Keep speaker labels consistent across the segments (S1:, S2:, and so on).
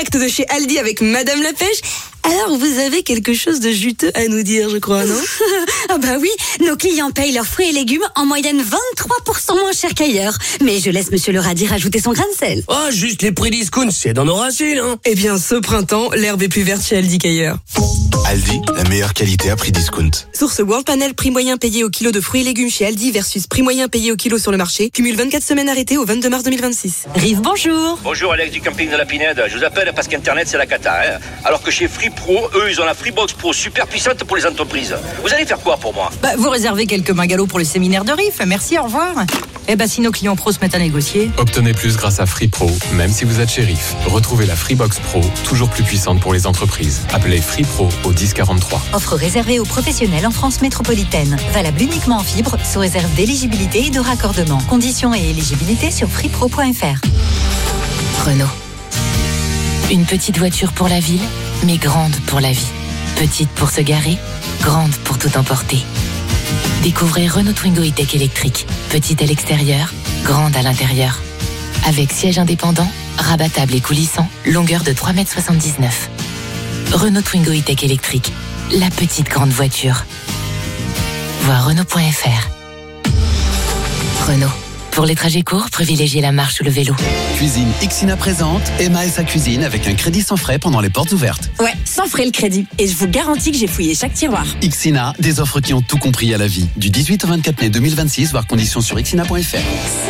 S1: direct de chez Aldi avec Madame la Pêche. Alors, vous avez quelque chose de juteux à nous dire, je crois, non?
S2: Ah bah oui, nos clients payent leurs fruits et légumes en moyenne 23% moins cher qu'ailleurs. Mais je laisse Monsieur le radis rajouter son grain de sel.
S3: Oh, juste les prix discount, c'est dans nos racines, hein.
S1: Eh bien, ce printemps, l'herbe est plus verte chez Aldi qu'ailleurs.
S4: Aldi, la meilleure qualité à prix discount.
S1: Source World Panel, prix moyen payé au kilo de fruits et légumes chez Aldi versus prix moyen payé au kilo sur le marché. Cumule 24 semaines arrêtées au 22 mars 2026.
S2: Rive, bonjour.
S5: Bonjour Alex du camping de la Pinède, je vous appelle parce qu'Internet c'est la cata, hein. Alors que chez Free Pro, eux ils ont la Freebox Pro super puissante pour les entreprises. Vous allez faire quoi pour moi?
S6: Vous réservez quelques bungalows pour le séminaire de RIF, merci, au revoir. Si nos clients pros se mettent à négocier.
S7: Obtenez plus grâce à Free Pro, même si vous êtes chez RIF. Retrouvez la Freebox Pro, toujours plus puissante pour les entreprises. Appelez Free Pro au 1043.
S2: Offre réservée aux professionnels en France métropolitaine. Valable uniquement en fibre, sous réserve d'éligibilité et de raccordement. Conditions et éligibilité sur freepro.fr.
S8: Renault. Une petite voiture pour la ville, mais grande pour la vie. Petite pour se garer, grande pour tout emporter. Découvrez Renault Twingo E-Tech électrique. Petite à l'extérieur, grande à l'intérieur. Avec siège indépendant, rabattable et coulissant, longueur de 3,79 m. Renault Twingo E-Tech électrique. La petite grande voiture. Voir Renault.fr. Renault. Pour les trajets courts, privilégiez la marche ou le vélo.
S9: Cuisine Ixina présente Emma et sa cuisine avec un crédit sans frais pendant les portes ouvertes.
S10: Ouais, sans frais le crédit. Et je vous garantis que j'ai fouillé chaque tiroir.
S9: Ixina, des offres qui ont tout compris à la vie. Du 18 au 24 mai 2026, voir conditions sur ixina.fr.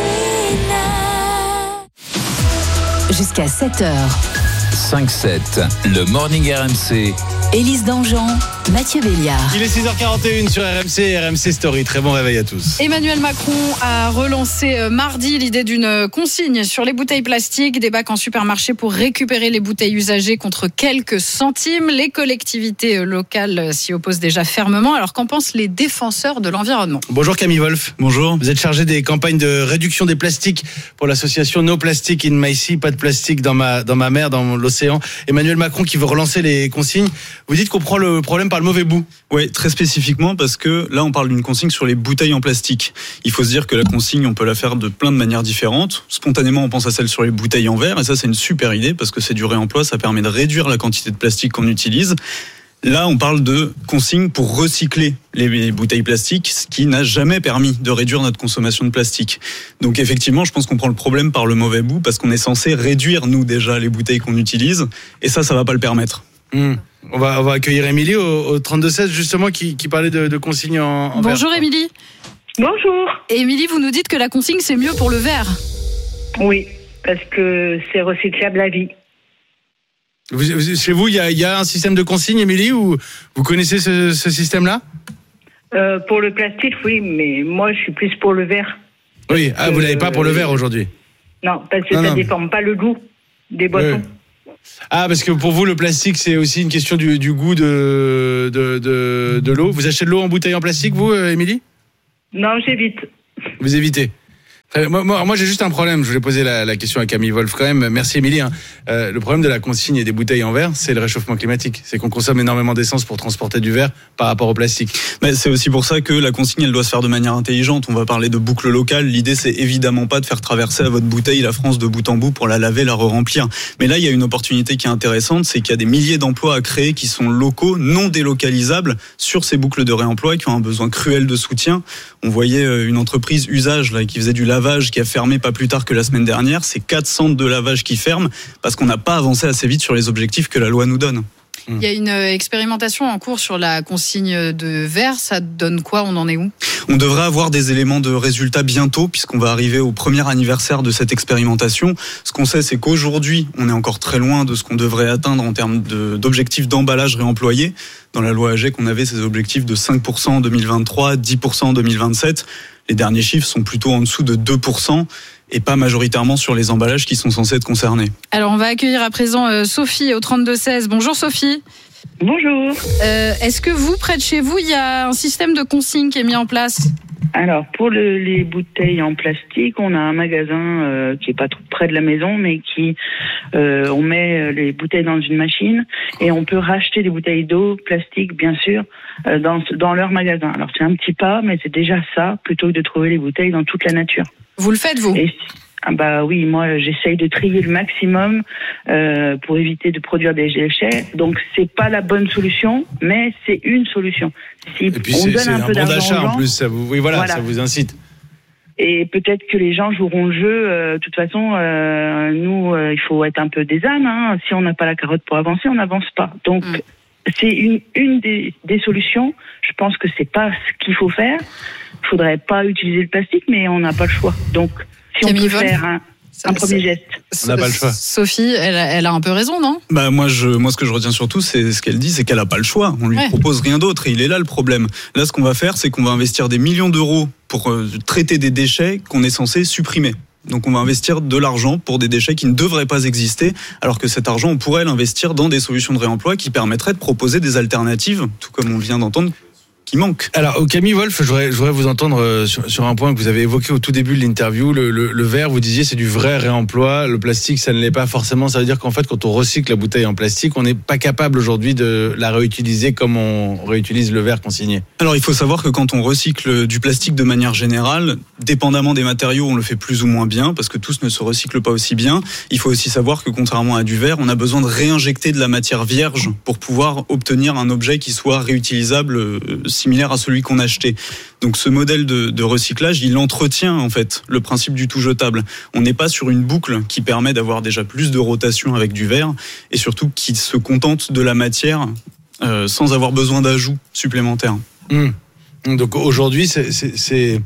S8: Jusqu'à 7h.
S11: 5-7, le Morning RMC.
S8: Élise Dangean, Mathieu Béliard.
S12: Il est 6h41 sur RMC, RMC Story. Très bon réveil à tous.
S13: Emmanuel Macron a relancé mardi l'idée d'une consigne sur les bouteilles plastiques, des bacs en supermarché pour récupérer les bouteilles usagées contre quelques centimes. Les collectivités locales s'y opposent déjà fermement. Alors qu'en pensent les défenseurs de l'environnement?
S12: Bonjour Camille Wolf.
S14: Bonjour.
S12: Vous êtes chargé des campagnes de réduction des plastiques pour l'association No Plastic in My Sea, pas de plastique dans ma mer, dans l'océan. Emmanuel Macron qui veut relancer les consignes. Vous dites qu'on prend le problème par le mauvais bout.
S14: Oui, très spécifiquement parce que là on parle d'une consigne sur les bouteilles en plastique. Il faut se dire que la consigne on peut la faire de plein de manières différentes. Spontanément on pense à celle sur les bouteilles en verre et ça c'est une super idée parce que c'est du réemploi, ça permet de réduire la quantité de plastique qu'on utilise. Là on parle de consigne pour recycler les bouteilles plastiques, ce qui n'a jamais permis de réduire notre consommation de plastique. Donc effectivement je pense qu'on prend le problème par le mauvais bout parce qu'on est censé réduire nous déjà les bouteilles qu'on utilise et ça va pas le permettre.
S12: On va accueillir Émilie au 32-16 justement qui parlait de consignes en verre.
S13: Bonjour Émilie.
S15: Bonjour.
S13: Et Émilie, vous nous dites que la consigne c'est mieux pour le verre.
S15: Oui, parce que c'est recyclable à vie.
S12: Chez vous, il y a un système de consigne, Émilie, ou vous connaissez ce système-là?
S15: Pour le plastique, oui, mais moi je suis plus pour le verre.
S12: Oui, vous l'avez pas pour le verre aujourd'hui?
S15: Non, parce que ça ne déforme pas le goût des boissons.
S12: Oui. Ah, parce que pour vous, le plastique, c'est aussi une question du goût de l'eau. Vous achetez de l'eau en bouteille en plastique, vous, Émilie?
S15: Non, j'évite.
S12: Vous évitez. Moi, j'ai juste un problème. Je voulais poser la question à Camille Wolf quand même. Merci, Émilie. Le problème de la consigne et des bouteilles en verre, c'est le réchauffement climatique. C'est qu'on consomme énormément d'essence pour transporter du verre par rapport au plastique.
S14: Mais c'est aussi pour ça que la consigne, elle doit se faire de manière intelligente. On va parler de boucle locale. L'idée, c'est évidemment pas de faire traverser à votre bouteille la France de bout en bout pour la laver, la re-remplir. Mais là, il y a une opportunité qui est intéressante, c'est qu'il y a des milliers d'emplois à créer qui sont locaux, non délocalisables, sur ces boucles de réemploi qui ont un besoin cruel de soutien. On voyait une entreprise Usage là, qui faisait du lavage, qui a fermé pas plus tard que la semaine dernière. C'est 4 centres de lavage qui ferment parce qu'on n'a pas avancé assez vite sur les objectifs que la loi nous donne.
S13: Il y a une expérimentation en cours sur la consigne de verre. Ça donne quoi? On en est où?
S14: On devrait avoir des éléments de résultats bientôt puisqu'on va arriver au premier anniversaire de cette expérimentation. Ce qu'on sait, c'est qu'aujourd'hui, on est encore très loin de ce qu'on devrait atteindre en termes d'objectifs d'emballage réemployé. Dans la loi AGEC, on avait ces objectifs de 5% en 2023, 10% en 2027. Les derniers chiffres sont plutôt en dessous de 2% et pas majoritairement sur les emballages qui sont censés être concernés.
S13: Alors on va accueillir à présent Sophie au 32-16. Bonjour Sophie.
S15: Bonjour.
S13: Est-ce que vous, près de chez vous, il y a un système de consigne qui est mis en place?
S15: Alors, pour les bouteilles en plastique, on a un magasin qui est pas trop près de la maison, mais qui on met les bouteilles dans une machine et on peut racheter des bouteilles d'eau plastique, bien sûr, dans leur magasin. Alors, c'est un petit pas, mais c'est déjà ça, plutôt que de trouver les bouteilles dans toute la nature.
S13: Vous le faites, vous?
S15: Bah oui, moi j'essaye de trier le maximum pour éviter de produire des déchets. Donc c'est pas la bonne solution, mais c'est une solution. Si
S12: et puis
S15: on
S12: c'est
S15: donne un peu
S12: bon
S15: d'argent
S12: d'achat
S15: aux gens,
S12: en plus, ça vous, oui, voilà, ça vous incite.
S15: Et peut-être que les gens joueront le jeu. De toute façon, nous, il faut être un peu des ânes. Hein. Si on n'a pas la carotte pour avancer, on n'avance pas. Donc, c'est une des solutions. Je pense que c'est pas ce qu'il faut faire. Il faudrait pas utiliser le plastique, mais on n'a pas le choix. Donc, si on peut faire un premier geste.
S12: On n'a pas le choix.
S13: Sophie, elle a un peu raison, non ?
S14: Bah moi, ce que je retiens surtout, c'est ce qu'elle dit, c'est qu'elle n'a pas le choix. On lui propose rien d'autre et il est là le problème. Là, ce qu'on va faire, c'est qu'on va investir des millions d'euros pour traiter des déchets qu'on est censé supprimer. Donc on va investir de l'argent pour des déchets qui ne devraient pas exister, alors que cet argent, on pourrait l'investir dans des solutions de réemploi qui permettraient de proposer des alternatives, tout comme on vient d'entendre, qui manque.
S12: Alors, Camille Wolf, je voudrais vous entendre sur un point que vous avez évoqué au tout début de l'interview. Le verre, vous disiez, c'est du vrai réemploi. Le plastique, ça ne l'est pas forcément. Ça veut dire qu'en fait, quand on recycle la bouteille en plastique, on n'est pas capable aujourd'hui de la réutiliser comme on réutilise le verre consigné.
S14: Alors, il faut savoir que quand on recycle du plastique de manière générale, dépendamment des matériaux, on le fait plus ou moins bien, parce que tous ne se recyclent pas aussi bien. Il faut aussi savoir que contrairement à du verre, on a besoin de réinjecter de la matière vierge pour pouvoir obtenir un objet qui soit réutilisable, similaire à celui qu'on a acheté. Donc ce modèle de recyclage, il entretient en fait le principe du tout jetable. On n'est pas sur une boucle qui permet d'avoir déjà plus de rotation avec du verre et surtout qui se contente de la matière sans avoir besoin d'ajouts supplémentaires.
S12: Donc aujourd'hui, c'est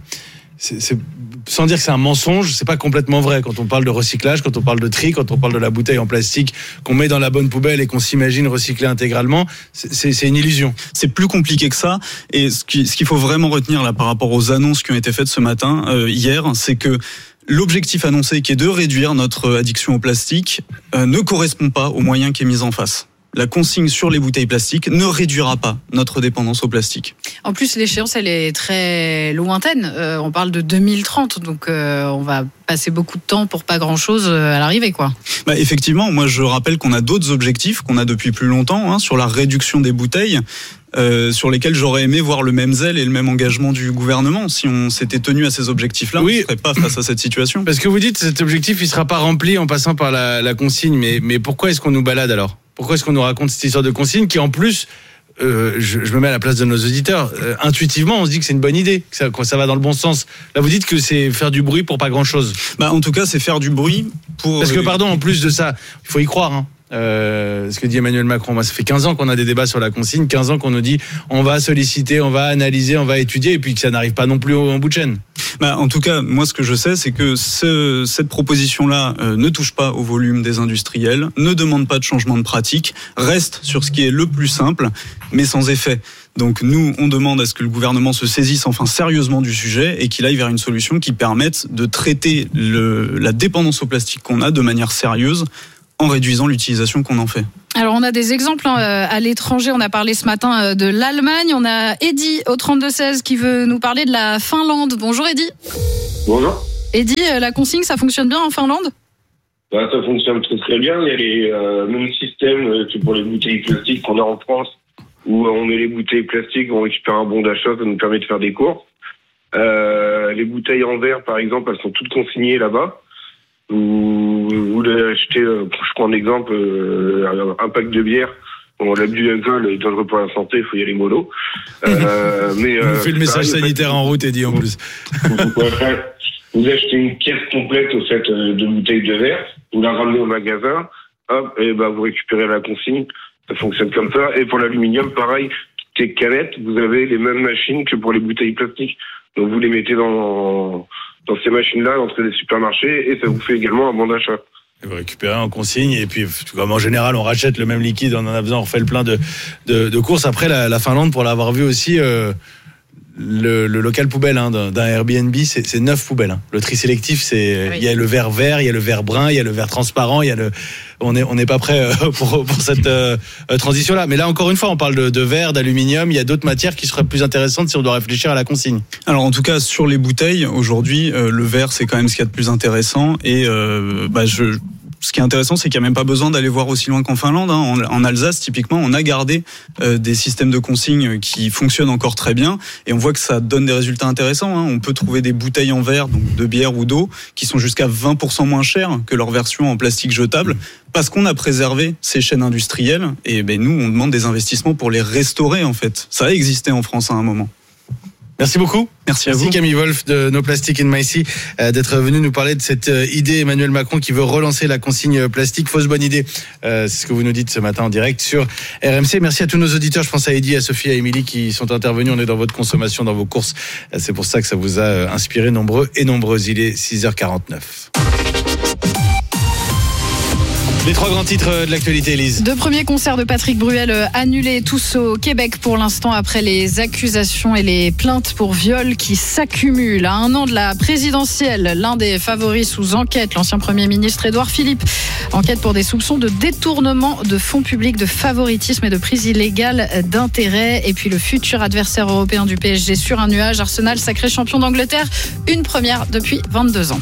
S12: sans dire que c'est un mensonge, c'est pas complètement vrai quand on parle de recyclage, quand on parle de tri, quand on parle de la bouteille en plastique qu'on met dans la bonne poubelle et qu'on s'imagine recycler intégralement, c'est une illusion.
S14: C'est plus compliqué que ça. Et ce qu'il faut vraiment retenir là par rapport aux annonces qui ont été faites ce matin, hier, c'est que l'objectif annoncé qui est de réduire notre addiction au plastique ne correspond pas aux moyens qui est mis en face. La consigne sur les bouteilles plastiques ne réduira pas notre dépendance au plastique.
S13: En plus, l'échéance, elle est très lointaine. On parle de 2030, donc on va passer beaucoup de temps pour pas grand-chose à l'arrivée, quoi.
S14: Bah, effectivement, moi je rappelle qu'on a d'autres objectifs qu'on a depuis plus longtemps sur la réduction des bouteilles. Sur lesquels j'aurais aimé voir le même zèle et le même engagement du gouvernement. Si on s'était tenu à ces objectifs-là, on ne serait pas face à cette situation.
S12: Parce que vous dites que cet objectif, il ne sera pas rempli en passant par la consigne. Mais pourquoi est-ce qu'on nous balade alors ? Pourquoi est-ce qu'on nous raconte cette histoire de consigne qui, en plus, je me mets à la place de nos auditeurs, intuitivement, on se dit que c'est une bonne idée, que ça va dans le bon sens. Là, vous dites que c'est faire du bruit pour pas grand-chose.
S14: Bah, en tout cas, c'est faire du bruit pour...
S12: Parce que, pardon, en plus de ça, il faut y croire, ce que dit Emmanuel Macron. Moi, ça fait 15 ans qu'on a des débats sur la consigne, 15 ans qu'on nous dit on va solliciter, on va analyser, on va étudier, et puis que ça n'arrive pas non plus en bout de chaîne.
S14: Bah, en tout cas, moi, ce que je sais, c'est que cette proposition-là ne touche pas au volume des industriels, ne demande pas de changement de pratique, reste sur ce qui est le plus simple, mais sans effet. Donc nous, on demande à ce que le gouvernement se saisisse enfin sérieusement du sujet et qu'il aille vers une solution qui permette de traiter la dépendance au plastique qu'on a de manière sérieuse, en réduisant l'utilisation qu'on en fait.
S13: Alors on a des exemples à l'étranger, on a parlé ce matin de l'Allemagne, on a Eddy au 32-16 qui veut nous parler de la Finlande. Bonjour Eddy.
S16: Bonjour.
S13: Eddy, la consigne ça fonctionne bien en Finlande ?
S16: Ça fonctionne très très bien, il y a les mêmes systèmes que pour les bouteilles plastiques qu'on a en France, où on met les bouteilles plastiques, on récupère un bon d'achat, ça nous permet de faire des courses. Les bouteilles en verre par exemple, elles sont toutes consignées là-bas. Vous voulez acheter, je prends un exemple, un pack de bière. Bon, l'abus d'alcool est dangereux pour la santé, il faut y aller mollo. Mais
S12: on fait le message sanitaire en route, Eddy, en plus.
S16: Vous achetez une caisse complète au fait de bouteilles de verre, vous la ramenez au magasin, hop, et vous récupérez la consigne. Ça fonctionne comme ça. Et pour l'aluminium, pareil, toutes les canettes, vous avez les mêmes machines que pour les bouteilles plastiques. Donc vous les mettez dans ces machines-là, entre les supermarchés, et ça vous fait également un bon d'achat.
S12: Et vous récupérez en consigne, et puis comme en général on rachète le même liquide, on en a besoin, on refait le plein de courses. Après la Finlande, pour l'avoir vu aussi, le local poubelle d'un Airbnb, c'est 9 poubelles. Le tri sélectif, il y a le verre vert, il y a le verre brun, il y a le verre transparent, on n'est pas prêt pour cette transition-là. Mais là, encore une fois, on parle de verre, d'aluminium. Il y a d'autres matières qui seraient plus intéressantes si on doit réfléchir à la consigne.
S14: Alors, en tout cas, sur les bouteilles, aujourd'hui, le verre, c'est quand même ce qu'il y a de plus intéressant. Et Ce qui est intéressant, c'est qu'il n'y a même pas besoin d'aller voir aussi loin qu'en Finlande. En Alsace, typiquement, on a gardé des systèmes de consigne qui fonctionnent encore très bien, et on voit que ça donne des résultats intéressants. On peut trouver des bouteilles en verre, donc de bière ou d'eau, qui sont jusqu'à 20% moins chères que leur version en plastique jetable, parce qu'on a préservé ces chaînes industrielles. Et nous, on demande des investissements pour les restaurer, en fait. Ça a existé en France à un moment.
S12: Merci beaucoup.
S14: Merci à vous.
S12: Camille Wolf de No Plastic in My Sea d'être venu nous parler de cette idée Emmanuel Macron qui veut relancer la consigne plastique. Fausse bonne idée. C'est ce que vous nous dites ce matin en direct sur RMC. Merci à tous nos auditeurs. Je pense à Eddy, à Sophie, à Émilie qui sont intervenus. On est dans votre consommation, dans vos courses. C'est pour ça que ça vous a inspiré nombreux et nombreuses. Il est 6h49. Les 3 grands titres de l'actualité, Élise.
S13: 2 premiers concerts de Patrick Bruel annulés, tous au Québec pour l'instant, après les accusations et les plaintes pour viol qui s'accumulent. À 1 an de la présidentielle, l'un des favoris sous enquête, l'ancien Premier ministre Édouard Philippe, enquête pour des soupçons de détournement de fonds publics, de favoritisme et de prise illégale d'intérêt. Et puis le futur adversaire européen du PSG sur un nuage, Arsenal sacré champion d'Angleterre, une première depuis 22 ans.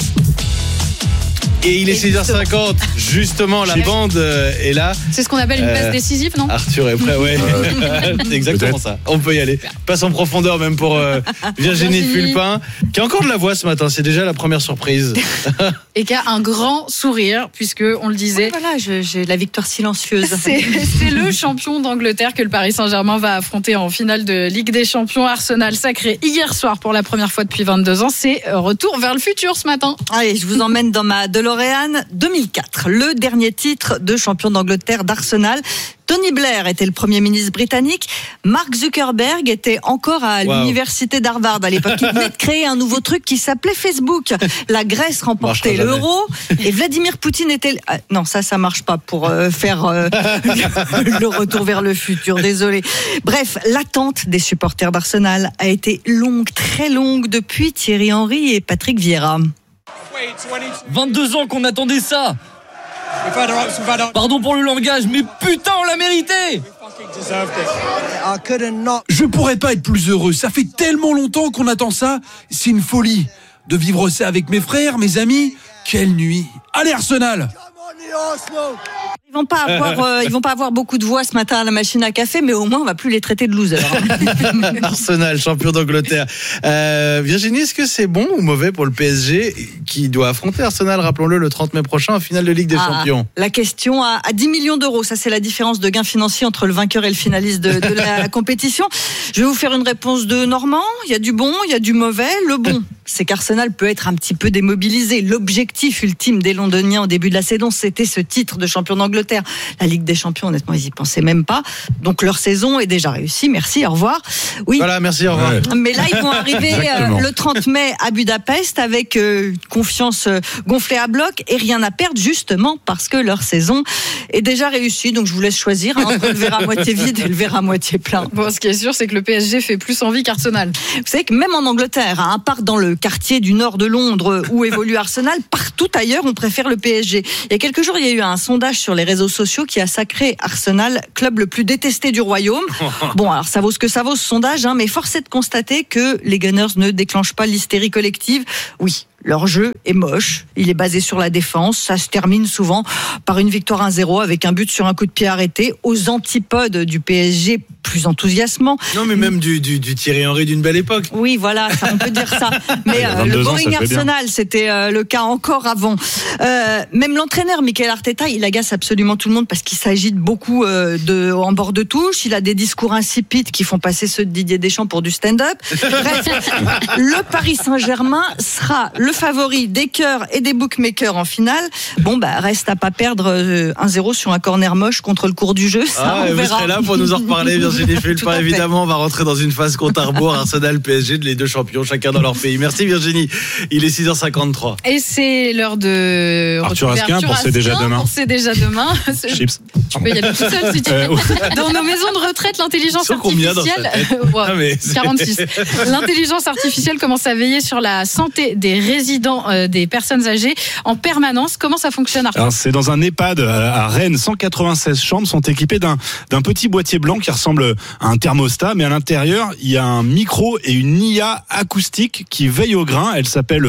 S12: Et il est 6h50, justement, la bande est là.
S13: C'est ce qu'on appelle une passe décisive, non ?
S12: Arthur est prêt, ouais. C'est exactement ça. On peut y aller. Passe en profondeur même pour Virginie Fulpin, qui a encore de la voix ce matin. C'est déjà la première surprise.
S13: Et qui a un grand sourire, puisque on le disait.
S6: Voilà, j'ai la victoire silencieuse.
S13: C'est le champion d'Angleterre que le Paris Saint-Germain va affronter en finale de Ligue des Champions. Arsenal sacré hier soir pour la première fois depuis 22 ans. C'est retour vers le futur ce matin.
S6: Allez, je vous emmène dans ma DeLorean 2004, le dernier titre de champion d'Angleterre d'Arsenal. Tony Blair était le Premier ministre britannique. Mark Zuckerberg était encore à l'université d'Harvard à l'époque. Il venait de créer un nouveau truc qui s'appelait Facebook. La Grèce remportait l'euro et Vladimir Poutine était... Non, ça marche pas pour faire le retour vers le futur, désolé. Bref, l'attente des supporters d'Arsenal a été longue, très longue, depuis Thierry Henry et Patrick Vieira.
S17: 22 ans qu'on attendait ça. Pardon pour le langage, mais putain, on l'a mérité.
S18: Je pourrais pas être plus heureux. Ça fait tellement longtemps qu'on attend ça. C'est une folie de vivre ça avec mes frères, mes amis. Quelle nuit. Allez Arsenal.
S6: Ils vont pas avoir beaucoup de voix ce matin à la machine à café, mais au moins on va plus les traiter de losers.
S12: Arsenal, champion d'Angleterre. Virginie, est-ce que c'est bon ou mauvais pour le PSG qui doit affronter Arsenal, rappelons-le, le 30 mai prochain en finale de Ligue des Champions?
S6: La question à 10 millions d'euros. Ça, c'est la différence de gain financier entre le vainqueur et le finaliste de la compétition. Je vais vous faire une réponse de Normand. Il y a du bon, il y a du mauvais. Le bon, c'est qu'Arsenal peut être un petit peu démobilisé. L'objectif ultime des Londoniens au début de la saison, c'était ce titre de champion d'Angleterre. La Ligue des Champions, honnêtement, ils y pensaient même pas. Donc leur saison est déjà réussie. Merci, au revoir. Oui.
S12: Voilà, merci, au revoir.
S6: Mais là, ils vont arriver le 30 mai à Budapest avec confiance gonflée à bloc et rien à perdre, justement parce que leur saison est déjà réussie. Donc je vous laisse choisir entre le verre à moitié vide et le verre à moitié plein.
S13: Bon, ce qui est sûr, c'est que le PSG fait plus envie qu'Arsenal.
S6: Vous savez que même en Angleterre, à part dans le quartier du nord de Londres où évolue Arsenal, partout ailleurs, on préfère le PSG. Il y a quelques jours, il y a eu un sondage sur les réseaux sociaux qui a sacré Arsenal club le plus détesté du royaume. Bon, alors ça vaut ce que ça vaut ce sondage, mais force est de constater que les Gunners ne déclenchent pas l'hystérie collective. Oui, leur jeu est moche, il est basé sur la défense, ça se termine souvent par une victoire 1-0 avec un but sur un coup de pied arrêté, aux antipodes du PSG plus enthousiasmant.
S12: Non, mais même du Thierry Henry d'une belle époque.
S6: Oui, voilà, ça, on peut dire ça. Mais le boring Arsenal, c'était le cas encore avant. Même l'entraîneur Mikel Arteta, il agace absolument tout le monde parce qu'il s'agite beaucoup en bord de touche. Il a des discours insipides qui font passer ceux de Didier Deschamps pour du stand-up. Bref, le Paris Saint-Germain sera le favori des cœurs et des bookmakers en finale. Bon, reste à pas perdre 1-0 sur un corner moche contre le cours du jeu. Ça, on
S12: vous
S6: verra.
S12: serez là pour nous en reparler, Virginie Fulpin. Évidemment, on va rentrer dans une phase compte à rebours. Arsenal, PSG, les deux champions, chacun dans leur pays. Merci Virginie. Il est 6h53.
S13: Et c'est l'heure de
S19: Arthur Asquin pour C'est déjà demain.
S13: C'est déjà demain.
S19: Chips.
S13: Tu peux y aller tout seul si tu veux. Dans nos maisons de retraite, l'intelligence artificielle. 46. L'intelligence artificielle commence à veiller sur la santé des résidents, des personnes âgées en permanence. Comment ça fonctionne, Arthur ?
S19: Alors, c'est dans un EHPAD à Rennes. 196 chambres sont équipées d'un petit boîtier blanc qui ressemble à un thermostat, mais à l'intérieur, il y a un micro et une IA acoustique qui veille au grain. Elle s'appelle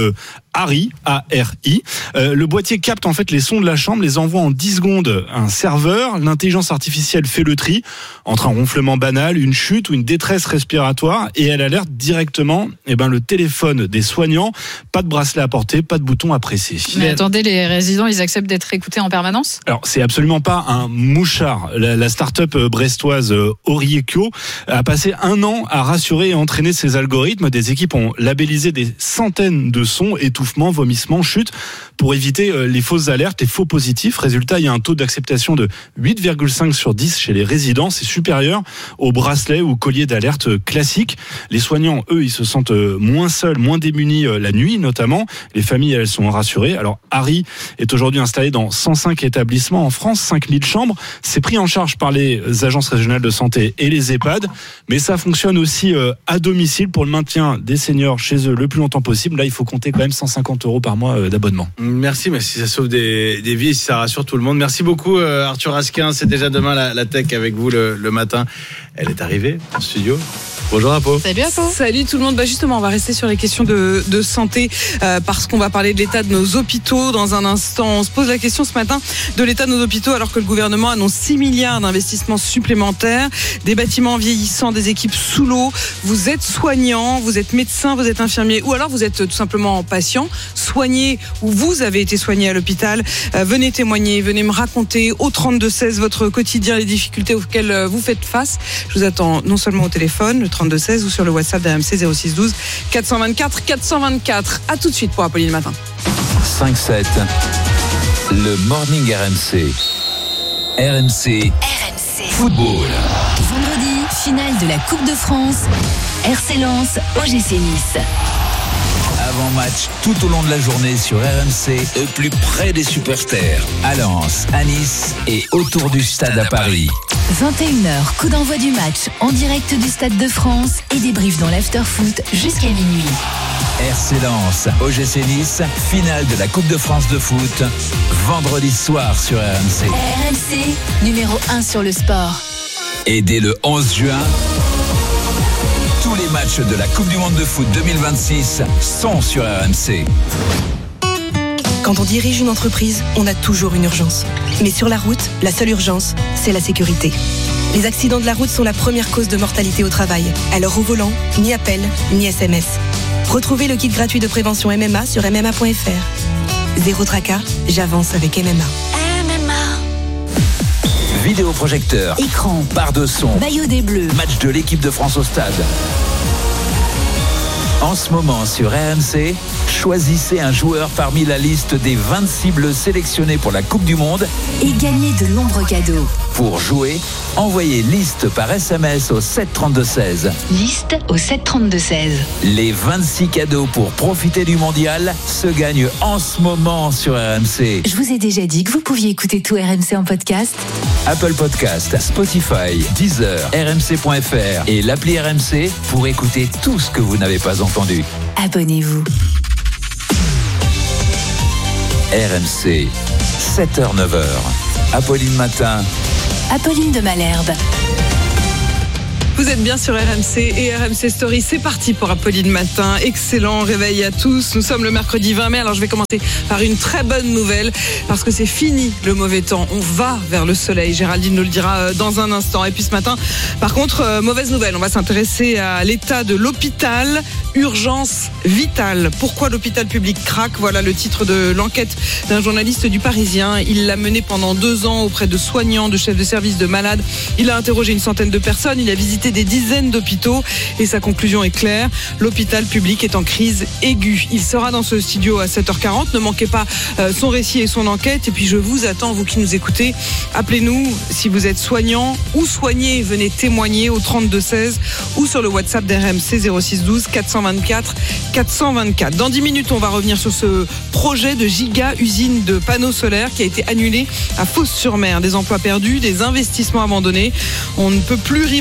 S19: Harry, A-R-I. Le boîtier capte en fait les sons de la chambre, les envoie en 10 secondes à un serveur. L'intelligence artificielle fait le tri entre un ronflement banal, une chute ou une détresse respiratoire et elle alerte directement le téléphone des soignants. Pas de bracelet à porter, pas de bouton à presser.
S13: Mais attendez, les résidents, ils acceptent d'être écoutés en permanence ?
S19: Alors, c'est absolument pas un mouchard. La start-up brestoise Oriekio a passé 1 an à rassurer et entraîner ses algorithmes. Des équipes ont labellisé des centaines de sons, étouffements, vomissements, chutes, pour éviter les fausses alertes, les faux positifs. Résultat, il y a un taux d'acceptation de 8,5 sur 10 chez les résidents. C'est supérieur aux bracelets ou colliers d'alerte classiques. Les soignants, eux, ils se sentent moins seuls, moins démunis la nuit notamment. Les familles, elles sont rassurées. Alors, Harry est aujourd'hui installé dans 105 établissements en France, 5000 chambres. C'est pris en charge par les agences régionales de santé et les EHPAD. Mais ça fonctionne aussi à domicile pour le maintien des seniors chez eux le plus longtemps possible. Là, il faut compter quand même 150 € par mois d'abonnement.
S12: Merci, mais si ça sauve des vies et si ça rassure tout le monde. Merci beaucoup Arthur Asquin. C'est déjà demain la tech avec vous le matin. Elle est arrivée en studio. Bonjour Apo.
S13: Salut Apo.
S20: Salut tout le monde. Justement, on va rester sur les questions de santé parce qu'on va parler de l'état de nos hôpitaux dans un instant. On se pose la question ce matin de l'état de nos hôpitaux alors que le gouvernement annonce 6 milliards d'investissements supplémentaires, des bâtiments vieillissants, des équipes sous l'eau. Vous êtes soignant, vous êtes médecin, vous êtes infirmier ou alors vous êtes tout simplement patient, soigné ou vous avez été soigné à l'hôpital. Venez témoigner, venez me raconter au 3216 votre quotidien, les difficultés auxquelles vous faites face. Je vous attends non seulement au téléphone, le 3216 ou sur le WhatsApp d'RMC 06 12 424 424. À tout de suite pour Apolline Matin.
S11: 5-7, le Morning RMC. RMC Football.
S2: Vendredi, finale de la Coupe de France. RC Lens, OGC Nice.
S11: Avant-match tout au long de la journée sur RMC, au plus près des supporters. À Lens, à Nice et autour du stade à Paris.
S2: 21h, coup d'envoi du match en direct du Stade de France et débrief dans l'after-foot jusqu'à minuit.
S11: RC Lens, OGC Nice, finale de la Coupe de France de foot, vendredi soir sur RMC.
S2: RMC, numéro 1 sur le sport.
S11: Et dès le 11 juin, tous les matchs de la Coupe du Monde de foot 2026 sont sur RMC.
S1: Quand on dirige une entreprise, on a toujours une urgence. Mais sur la route, la seule urgence, c'est la sécurité. Les accidents de la route sont la première cause de mortalité au travail. Alors au volant, ni appel, ni SMS. Retrouvez le kit gratuit de prévention MMA sur MMA.fr. Zéro tracas, j'avance avec MMA.
S11: Vidéoprojecteur,
S2: écran,
S11: barre de son,
S2: maillot des Bleus,
S11: match de l'équipe de France au stade. En ce moment sur RMC, choisissez un joueur parmi la liste des 26 bleus sélectionnés pour la Coupe du Monde
S2: et gagnez de nombreux cadeaux.
S11: Pour jouer, envoyez liste par SMS au 732-16.
S2: Liste au 732-16.
S11: Les 26 cadeaux pour profiter du mondial se gagnent en ce moment sur RMC.
S2: Je vous ai déjà dit que vous pouviez écouter tout RMC en podcast.
S11: Apple Podcast, Spotify, Deezer, RMC.fr et l'appli RMC pour écouter tout ce que vous n'avez pas entendu.
S2: Abonnez-vous.
S11: RMC, 7h-9h. Apolline Matin.
S2: Apolline de Malherbe.
S20: Vous êtes bien sur RMC et RMC Story. C'est parti pour Apolline Matin. Excellent réveil à tous. Nous sommes le mercredi 20 mai. Alors je vais commencer par une très bonne nouvelle parce que c'est fini le mauvais temps. On va vers le soleil. Géraldine nous le dira dans un instant. Et puis ce matin, par contre, mauvaise nouvelle. On va s'intéresser à l'état de l'hôpital. Urgence vitale. Pourquoi l'hôpital public craque? Voilà le titre de l'enquête d'un journaliste du Parisien. Il l'a mené pendant 2 ans auprès de soignants, de chefs de service, de malades. Il a interrogé une centaine de personnes. Il a visité des dizaines d'hôpitaux et sa conclusion est claire. L'hôpital public est en crise aiguë. Il sera dans ce studio à 7h40. Ne manquez pas son récit et son enquête. Et puis je vous attends, vous qui nous écoutez. Appelez-nous si vous êtes soignant ou soigné. Venez témoigner au 3216 ou sur le WhatsApp d'RMC 06 12 424 424. Dans 10 minutes, on va revenir sur ce projet de giga usine de panneaux solaires qui a été annulé à Fos-sur-Mer. Des emplois perdus, des investissements abandonnés. On ne peut plus rivaliser avec